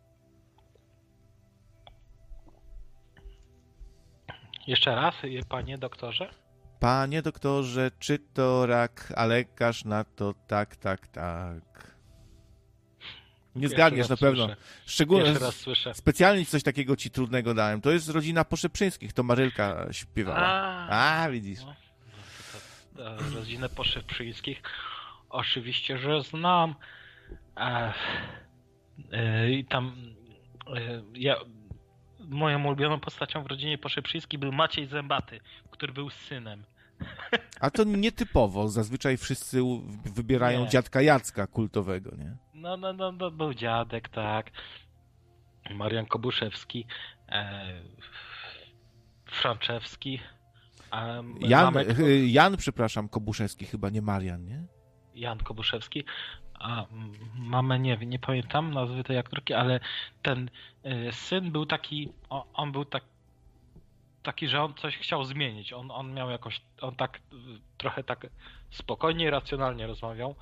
Jeszcze raz, panie doktorze? Panie doktorze, czy to rak, a lekarz na to tak, tak, tak. Nie zgadniesz na pewno. Słyszę. Szczególnie Jeszcze raz słyszę. specjalnie coś takiego ci trudnego dałem. To jest rodzina Poszeprzyńskich, to Marylka śpiewała. A, a widzisz. No, to, to, to rodzinę Poszeprzyńskich oczywiście, że znam. E, e, I tam e, ja, moją ulubioną postacią w rodzinie Poszeprzyńskich był Maciej Zębaty, który był synem. A to nietypowo. Zazwyczaj wszyscy wybierają Nie. dziadka Jacka kultowego, nie? No, no, no, no był dziadek, tak. Marian Kobuszewski, e, Franczewski. E, Jan, mamy... Jan, przepraszam, Kobuszewski, chyba nie Marian, nie? Jan Kobuszewski. A mamy, nie nie pamiętam nazwy tej aktorki, ale ten y, syn był taki, on, on był tak, taki, że on coś chciał zmienić. On, on miał jakoś, on tak y, trochę tak spokojnie i racjonalnie rozmawiał.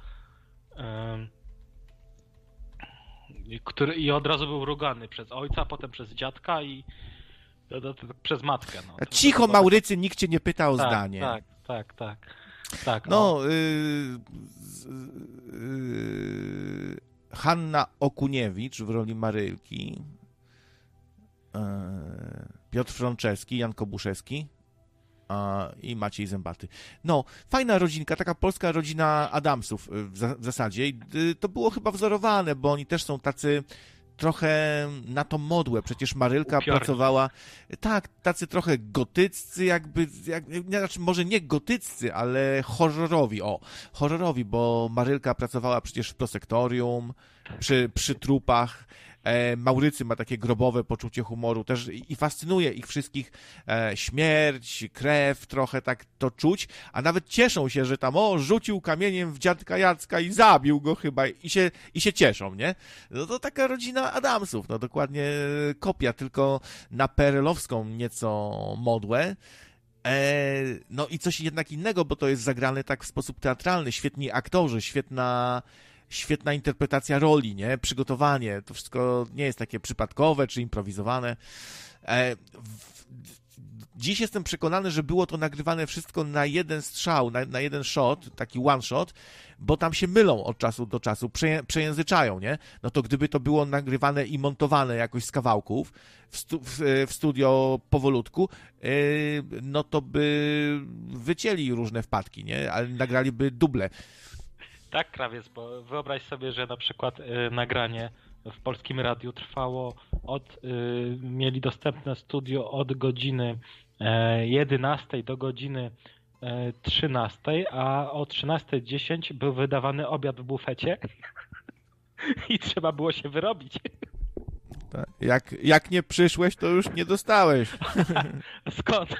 Y, który, I od razu był rugany przez ojca, potem przez dziadka i to, to, to, przez matkę. No. To, Cicho, to, to, Maurycy, nikt cię nie pyta o tak, zdanie. Tak, tak, tak. tak no, y, y, Hanna Okuniewicz w roli Marylki, y, Piotr Frączewski, Jan Kobuszewski y, i Maciej Zębaty. No, fajna rodzinka, taka polska rodzina Adamsów w, za, w zasadzie. I, y, to było chyba wzorowane, bo oni też są tacy trochę na tą modłę. Przecież Marylka Upiorni. pracowała, tak, tacy trochę gotyccy, jakby, jak, znaczy może nie gotyccy, ale horrorowi, o, horrorowi, bo Marylka pracowała przecież w prosektorium, przy, przy trupach. E, Maurycy ma takie grobowe poczucie humoru też i, i fascynuje ich wszystkich e, śmierć, krew, trochę tak to czuć, a nawet cieszą się, że tam o, rzucił kamieniem w dziadka Jacka i zabił go chyba i się, i się cieszą, nie? No to taka rodzina Adamsów, no dokładnie kopia, tylko na perelowską nieco modłę. E, no i coś jednak innego, bo to jest zagrane tak w sposób teatralny, świetni aktorzy, świetna Świetna interpretacja roli, nie? Przygotowanie. To wszystko nie jest takie przypadkowe czy improwizowane. E, w, dziś jestem przekonany, że było to nagrywane wszystko na jeden strzał, na, na jeden shot, taki one shot, bo tam się mylą od czasu do czasu, prze, przejęzyczają, nie? No to gdyby to było nagrywane i montowane jakoś z kawałków w, stu, w, w studio powolutku, yy, no to by wycięli różne wpadki, nie? Ale nagraliby duble. Tak, krawiec, bo wyobraź sobie, że na przykład y, nagranie w Polskim Radiu trwało od, y, mieli dostępne studio od godziny y, jedenastej do godziny y, trzynastej, a o trzynastej dziesięć był wydawany obiad w bufecie i trzeba było się wyrobić. Jak, jak nie przyszłeś, to już nie dostałeś. Skąd?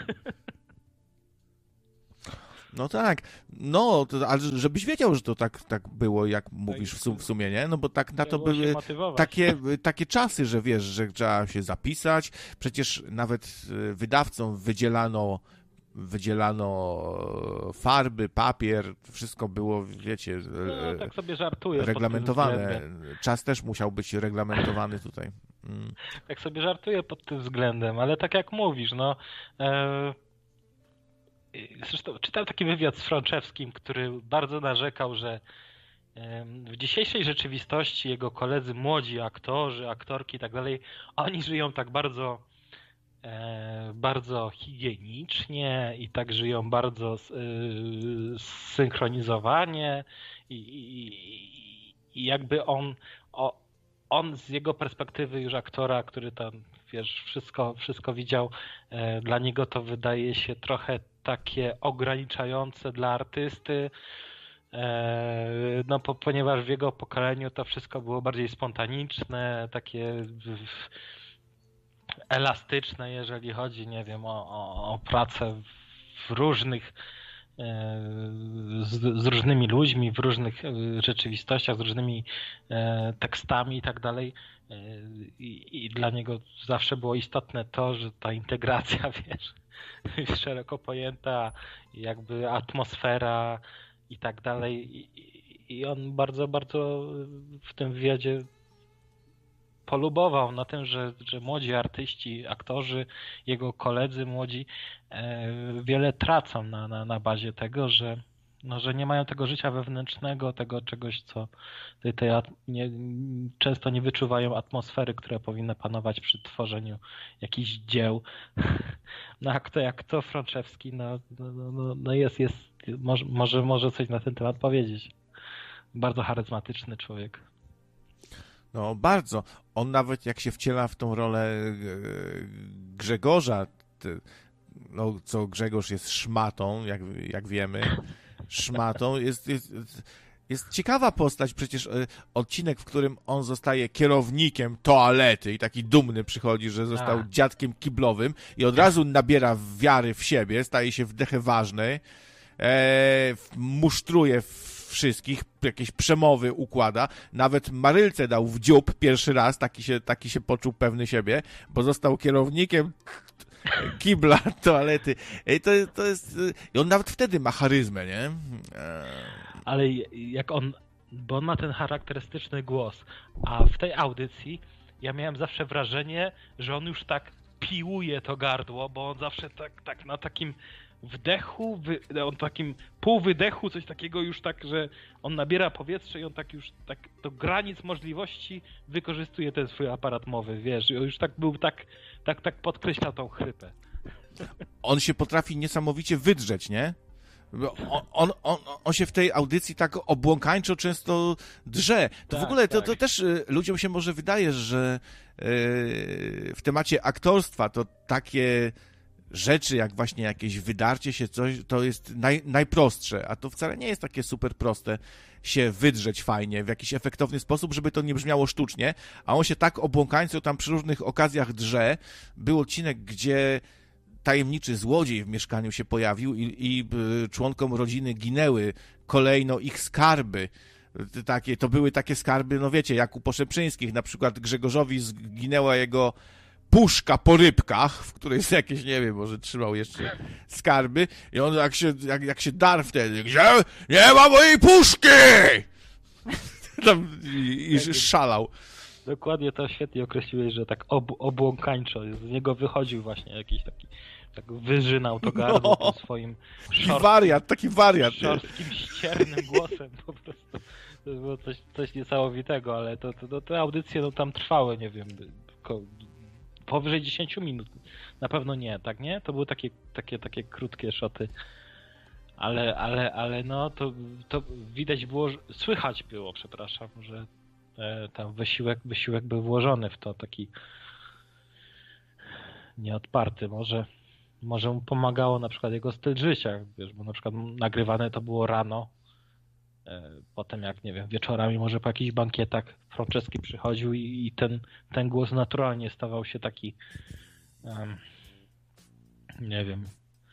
No tak, no, to, ale żebyś wiedział, że to tak, tak było, jak mówisz w, sum, w sumie, nie? No bo tak na to były takie, takie czasy, że wiesz, że trzeba się zapisać, przecież nawet wydawcom wydzielano, wydzielano farby, papier, wszystko było, wiecie, no, tak sobie żartuję reglamentowane. Czas też musiał być reglamentowany tutaj. Mm. Tak sobie żartuję pod tym względem, ale tak jak mówisz, no... E... Zresztą czytałem taki wywiad z Frączewskim, który bardzo narzekał, że w dzisiejszej rzeczywistości jego koledzy, młodzi aktorzy, aktorki i tak dalej, oni żyją tak bardzo, bardzo higienicznie i tak żyją bardzo zsynchronizowanie i, i, i jakby on, on z jego perspektywy już aktora, który tam, wiesz, wszystko, wszystko widział, dla niego to wydaje się trochę takie ograniczające dla artysty, no po, ponieważ w jego pokoleniu to wszystko było bardziej spontaniczne, takie elastyczne, jeżeli chodzi, nie wiem, o, o, o pracę w różnych, z, z różnymi ludźmi, w różnych rzeczywistościach, z różnymi tekstami i tak dalej. I, i dla niego zawsze było istotne to, że ta integracja, wiesz, szeroko pojęta, jakby atmosfera i tak dalej. I, i on bardzo, bardzo w tym wywiadzie polubował na tym, że, że młodzi artyści, aktorzy, jego koledzy młodzi e, wiele tracą na, na, na bazie tego, że, no, że nie mają tego życia wewnętrznego, tego czegoś, co tej, tej nie, często nie wyczuwają atmosfery, która powinna panować przy tworzeniu jakichś dzieł. No a kto jak to Frączewski, no, no, no, no jest, jest może, może, może coś na ten temat powiedzieć. Bardzo charyzmatyczny człowiek. No bardzo. On nawet jak się wciela w tą rolę Grzegorza, no co Grzegorz jest szmatą, jak, jak wiemy, szmatą, jest, jest, jest ciekawa postać, przecież odcinek, w którym on zostaje kierownikiem toalety i taki dumny przychodzi, że został A. dziadkiem kiblowym i od razu nabiera wiary w siebie, staje się wdecheważny, e, musztruje wszystkich, jakieś przemowy układa, nawet Marylce dał w dziób pierwszy raz, taki się, taki się poczuł pewny siebie, bo został kierownikiem kibla, toalety. I to, to jest... I on nawet wtedy ma charyzmę, nie? Ale jak on... Bo on ma ten charakterystyczny głos, a w tej audycji ja miałem zawsze wrażenie, że on już tak piłuje to gardło, bo on zawsze tak, tak na takim wdechu, wy, on takim pół wydechu, coś takiego już tak, że on nabiera powietrze i on tak już tak do granic możliwości wykorzystuje ten swój aparat mowy, wiesz, i on już tak był, tak, tak, tak podkreślał tą chrypę. On się potrafi niesamowicie wydrzeć, nie? On, on, on, on się w tej audycji tak obłąkańczo często drze. To tak, w ogóle to, tak. to też ludziom się może wydaje, że yy, w temacie aktorstwa to takie rzeczy, jak właśnie jakieś wydarcie się, coś, to jest naj, najprostsze, a to wcale nie jest takie super proste się wydrzeć fajnie, w jakiś efektowny sposób, żeby to nie brzmiało sztucznie, a on się tak obłąkańco tam przy różnych okazjach drze. Był odcinek, gdzie tajemniczy złodziej w mieszkaniu się pojawił i, i członkom rodziny ginęły kolejno ich skarby. Takie, to były takie skarby, no wiecie, jak u Poszeprzyńskich, na przykład Grzegorzowi zginęła jego puszka po rybkach, w której jakieś, nie wiem, może trzymał jeszcze skarby i on jak się, jak, jak się darł wtedy, gdzie nie ma mojej puszki! Tam i, i szalał. Dokładnie to świetnie określiłeś, że tak ob, obłąkańczo z niego wychodził właśnie jakiś taki, tak wyżynał to gardło no, tym swoim szorstkim, wariat, taki wariat, szorstkim, ściernym głosem po prostu. To było coś, coś niesamowitego, ale to, to, to te audycje no, tam trwały, nie wiem, powyżej dziesięć minut. Na pewno nie, tak nie? To były takie, takie, takie krótkie szoty. Ale, ale, ale no to, to widać było, słychać było, przepraszam, że e, tam wysiłek, wysiłek był włożony w to, taki nieodparty. Może, może mu pomagało na przykład jego styl życia, wiesz, bo na przykład nagrywane to było rano, e, potem jak, nie wiem, wieczorami może po jakichś bankietach Franceski przychodził i, i ten, ten głos naturalnie stawał się taki, um, nie wiem,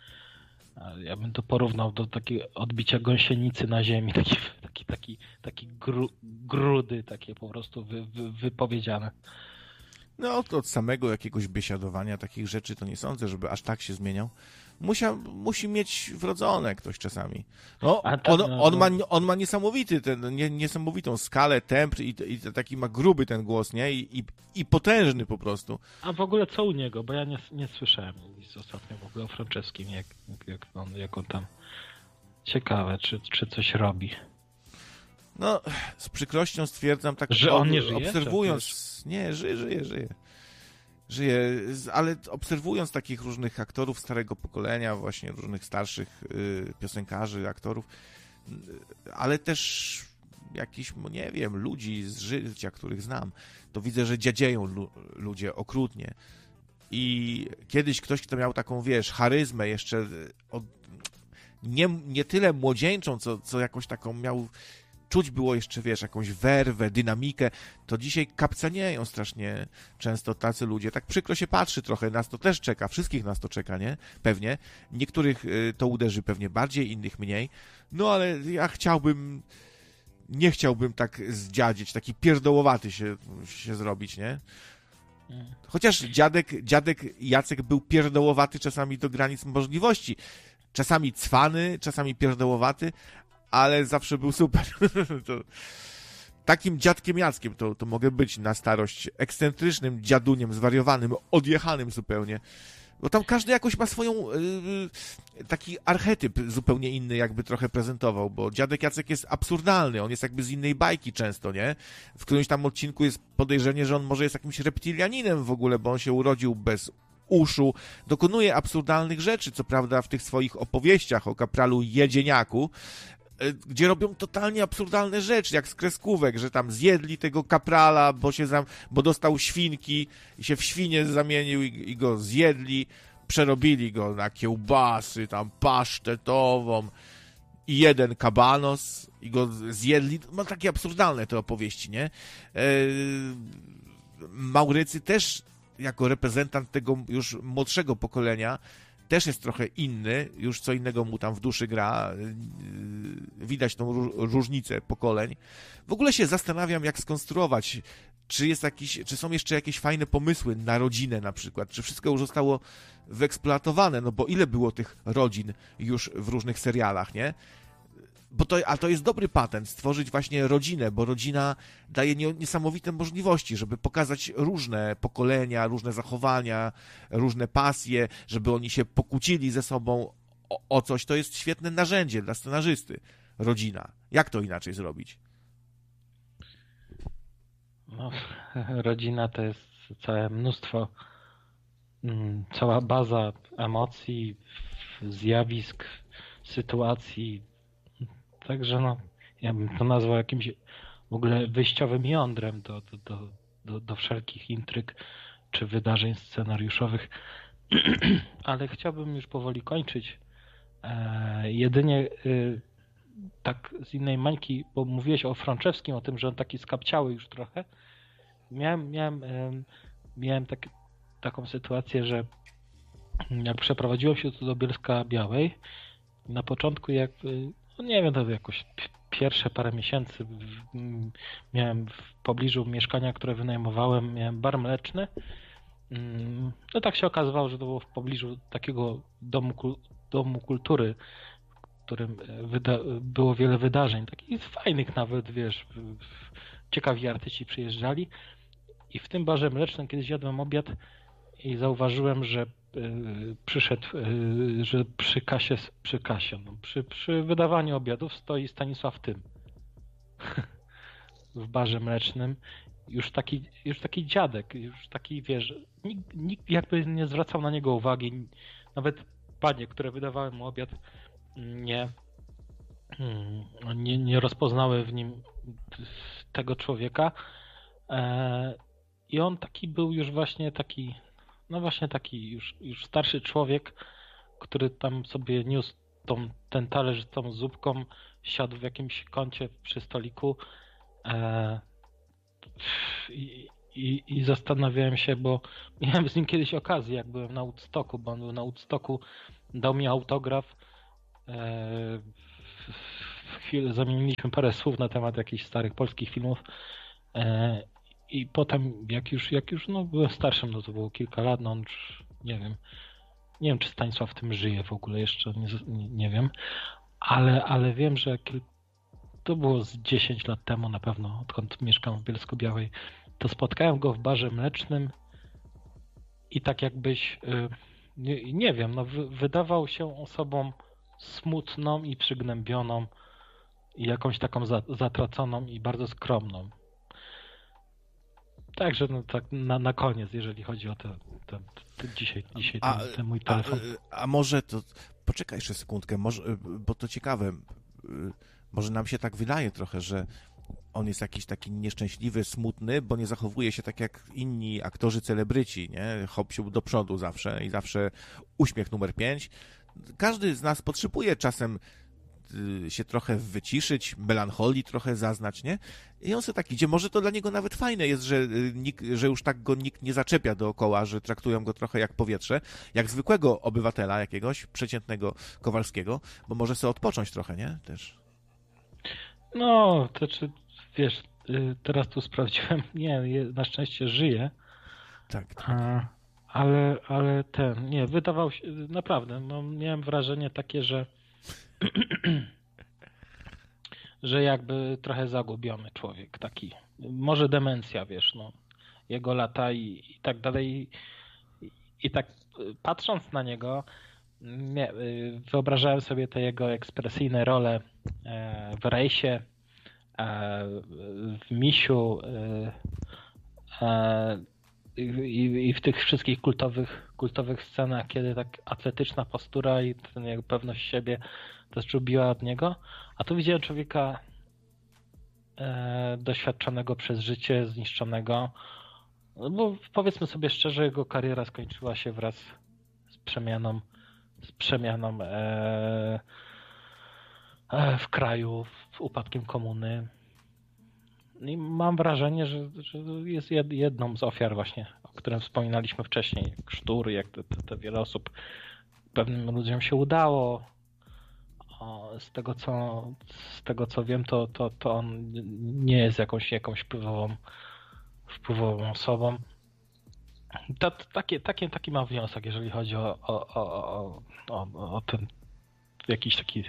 ja bym to porównał do takiego odbicia gąsienicy na ziemi, taki, taki, taki, taki gru, grudy, takie po prostu wy, wy, wypowiedziane. No, od, od samego jakiegoś biesiadowania takich rzeczy to nie sądzę, żeby aż tak się zmieniał. Musia, musi mieć wrodzone ktoś czasami. No, on, on, ma, on ma niesamowity, ten, nie, niesamowitą skalę, temp i, i taki ma gruby ten głos, nie? I, i, i potężny po prostu. A w ogóle co u niego? Bo ja nie, nie słyszałem nic ostatnio w ogóle o Franceskim, jak, jak, on, jak on tam... Ciekawe, czy, czy coś robi. No, z przykrością stwierdzam, tak że on nie żyje? Obserwując... Nie, żyje, żyje, żyje. Żyje, ale obserwując takich różnych aktorów starego pokolenia, właśnie różnych starszych y, piosenkarzy, aktorów, y, ale też jakichś, nie wiem, ludzi z życia, których znam, to widzę, że dziadzieją lu- ludzie okrutnie. I kiedyś ktoś, kto miał taką, wiesz, charyzmę jeszcze od, nie, nie tyle młodzieńczą, co, co jakąś taką miał... Czuć było jeszcze, wiesz, jakąś werwę, dynamikę, to dzisiaj kapcanieją strasznie często tacy ludzie. Tak przykro się patrzy trochę, nas to też czeka, wszystkich nas to czeka, nie? Pewnie. Niektórych to uderzy pewnie bardziej, innych mniej. No ale ja chciałbym, nie chciałbym tak zdziadzieć, taki pierdołowaty się, się zrobić, nie? Chociaż dziadek, dziadek Jacek był pierdołowaty czasami do granic możliwości. Czasami cwany, czasami pierdołowaty, ale zawsze był super. To, takim dziadkiem Jackiem to, to mogę być na starość. Ekscentrycznym dziaduniem, zwariowanym, odjechanym zupełnie. Bo tam każdy jakoś ma swoją... Yy, taki archetyp zupełnie inny jakby trochę prezentował, bo dziadek Jacek jest absurdalny, on jest jakby z innej bajki często, nie? W którymś tam odcinku jest podejrzenie, że on może jest jakimś reptilianinem w ogóle, bo on się urodził bez uszu, dokonuje absurdalnych rzeczy, co prawda w tych swoich opowieściach o kapralu Jedzieniaku, gdzie robią totalnie absurdalne rzeczy, jak z kreskówek, że tam zjedli tego kaprala, bo się zam... bo dostał świnki i się w świnie zamienił i, i go zjedli, przerobili go na kiełbasy, tam pasztetową i jeden kabanos i go zjedli. Ma takie absurdalne te opowieści, nie? Eee... Maurycy też jako reprezentant tego już młodszego pokolenia też jest trochę inny, już co innego mu tam w duszy gra, widać tą różnicę pokoleń. W ogóle się zastanawiam, jak skonstruować, czy jest jakiś, czy są jeszcze jakieś fajne pomysły na rodzinę na przykład, czy wszystko już zostało wyeksploatowane, no bo ile było tych rodzin już w różnych serialach, nie? Bo to, a to jest dobry patent, stworzyć właśnie rodzinę, bo rodzina daje niesamowite możliwości, żeby pokazać różne pokolenia, różne zachowania, różne pasje, żeby oni się pokłócili ze sobą o, o coś. To jest świetne narzędzie dla scenarzysty. Rodzina. Jak to inaczej zrobić? No, rodzina to jest całe mnóstwo, cała baza emocji, zjawisk, sytuacji. Także no, ja bym to nazwał jakimś w ogóle wyjściowym jądrem do, do, do, do, do wszelkich intryg czy wydarzeń scenariuszowych. Ale chciałbym już powoli kończyć. E, jedynie e, tak z innej mańki, bo mówiłeś o Franczewskim, o tym, że on taki skapciały już trochę. Miałem, miałem, e, miałem tak, taką sytuację, że jak przeprowadziłem się tu do Bielska Białej, na początku jak no nie wiem, to jakoś pierwsze parę miesięcy miałem w pobliżu mieszkania, które wynajmowałem, miałem bar mleczny. No tak się okazywało, że to było w pobliżu takiego domu, domu kultury, w którym wyda- było wiele wydarzeń, takich fajnych nawet, wiesz, ciekawi artyści przyjeżdżali. I w tym barze mlecznym kiedyś jadłem obiad i zauważyłem, że przyszedł, że przy kasie, przy kasie, no, przy, przy wydawaniu obiadów stoi Stanisław Tym w barze mlecznym. Już taki, już taki dziadek, już taki, wiesz, nikt, nikt jakby nie zwracał na niego uwagi. Nawet panie, które wydawały mu obiad, nie, nie, nie rozpoznały w nim tego człowieka. I on taki był już właśnie taki, no właśnie taki już, już starszy człowiek, który tam sobie niósł tą, ten talerz z tą zupką, siadł w jakimś kącie przy stoliku i, i, i zastanawiałem się, bo miałem z nim kiedyś okazję, jak byłem na Woodstocku, bo on był na Woodstocku, dał mi autograf. W chwilę zamieniliśmy parę słów na temat jakichś starych polskich filmów i potem jak już, jak już no, byłem starszym, no to było kilka lat, no on już, nie wiem, nie wiem czy Stanisław w tym żyje w ogóle jeszcze, nie, nie, nie wiem, ale, ale wiem, że kil... to było z dziesięć lat temu na pewno, odkąd mieszkam w Bielsko-Białej, to spotkałem go w barze mlecznym i tak jakbyś, nie, nie wiem, no wydawał się osobą smutną i przygnębioną i jakąś taką zatraconą i bardzo skromną. Także no tak na, na koniec, jeżeli chodzi o te, te, te dzisiaj, dzisiaj a, ten, ten mój telefon. A, a może to, poczekaj jeszcze sekundkę, może, bo to ciekawe, może nam się tak wydaje trochę, że on jest jakiś taki nieszczęśliwy, smutny, bo nie zachowuje się tak jak inni aktorzy celebryci, nie? Hopsiu do przodu zawsze i zawsze uśmiech numer pięć. Każdy z nas potrzebuje czasem się trochę wyciszyć, melancholii trochę zaznać, nie? I on sobie tak idzie. Może to dla niego nawet fajne jest, że, nikt, że już tak go nikt nie zaczepia dookoła, że traktują go trochę jak powietrze, jak zwykłego obywatela jakiegoś, przeciętnego Kowalskiego, bo może sobie odpocząć trochę, nie? Też. No, to czy, wiesz, teraz tu sprawdziłem, nie, na szczęście żyje. Tak, tak. A, ale, ale ten, nie, wydawał się, naprawdę, no, miałem wrażenie takie, że że jakby trochę zagubiony człowiek taki. Może demencja, wiesz, no. Jego lata i, i tak dalej. I, I tak patrząc na niego, nie, wyobrażałem sobie te jego ekspresyjne role w Rejsie, w Misiu i, i w tych wszystkich kultowych, kultowych scenach, kiedy tak atletyczna postura i ten jego pewność siebie też czubiła od niego, a tu widziałem człowieka e, doświadczonego przez życie, zniszczonego, no bo powiedzmy sobie szczerze, jego kariera skończyła się wraz z przemianą, z przemianą e, e, w kraju, w upadkiem komuny. I mam wrażenie, że, że jest jedną z ofiar właśnie, o którym wspominaliśmy wcześniej, jak Sztur, jak te, te, te wiele osób, pewnym ludziom się udało. O, z tego co z tego co wiem, to, to, to on nie jest jakąś, jakąś wpływową, wpływową osobą. To, to, takie, takie, taki mam wniosek, jeżeli chodzi o, o, o, o, o ten jakiś taki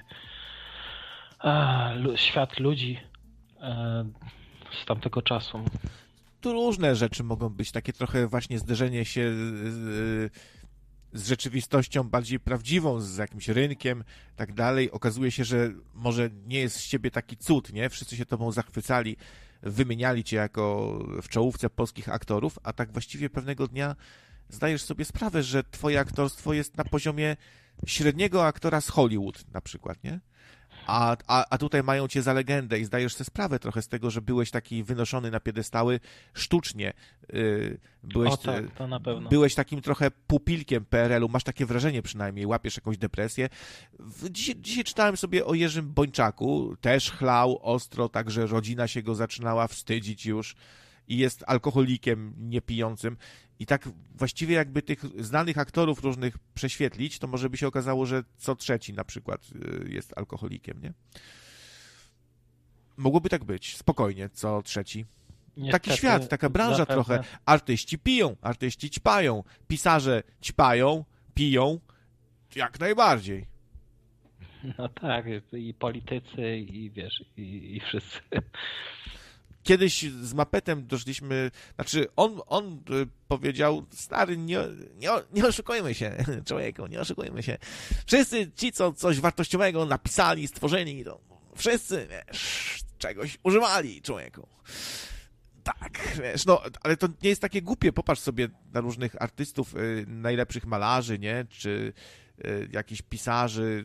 a, świat ludzi a, z tamtego czasu. Tu różne rzeczy mogą być, takie trochę właśnie zderzenie się z, z rzeczywistością bardziej prawdziwą, z jakimś rynkiem, tak dalej. Okazuje się, że może nie jest z ciebie taki cud, nie? Wszyscy się tobą zachwycali, wymieniali cię jako w czołówce polskich aktorów, a tak właściwie pewnego dnia zdajesz sobie sprawę, że twoje aktorstwo jest na poziomie średniego aktora z Hollywood na przykład, nie? A, a, a tutaj mają cię za legendę i zdajesz sobie sprawę trochę z tego, że byłeś taki wynoszony na piedestały sztucznie. Yy, byłeś, o tak, to na pewno. Byłeś takim trochę pupilkiem P R L-u, masz takie wrażenie przynajmniej, łapiesz jakąś depresję. Dzisiaj, dzisiaj czytałem sobie o Jerzym Bończaku, też chlał ostro, także rodzina się go zaczynała wstydzić już i jest alkoholikiem niepijącym. I tak właściwie jakby tych znanych aktorów różnych prześwietlić, to może by się okazało, że co trzeci na przykład jest alkoholikiem, nie? Mogłoby tak być, spokojnie, co trzeci. Niestety, taki świat, taka branża zapewne. trochę. Artyści piją, artyści ćpają, pisarze ćpają, piją, jak najbardziej. No tak, i politycy, i wiesz, i, i wszyscy. Kiedyś z Mapetem doszliśmy, znaczy on, on powiedział, stary, nie, nie, nie oszukujmy się, człowieku, nie oszukujmy się. Wszyscy ci, co coś wartościowego napisali, stworzyli, to wszyscy, wiesz, czegoś używali, człowieku. Tak, wiesz, no, ale to nie jest takie głupie, popatrz sobie na różnych artystów, y, najlepszych malarzy, nie, czy y, jakichś pisarzy,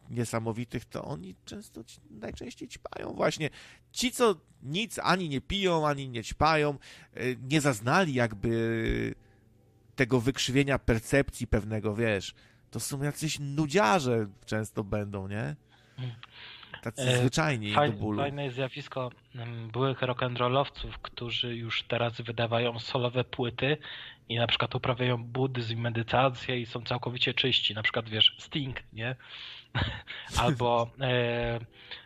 niesamowitych, to oni często najczęściej ćpają właśnie. Ci, co nic ani nie piją, ani nie ćpają, nie zaznali jakby tego wykrzywienia percepcji pewnego, wiesz, to są jacyś nudziarze często będą, nie? Tacy e, zwyczajni faj, do bólu. Fajne jest zjawisko byłych rock'n'rollowców, którzy już teraz wydawają solowe płyty i na przykład uprawiają buddyzm, medytację i są całkowicie czyści. Na przykład, wiesz, Sting, nie? Albo e,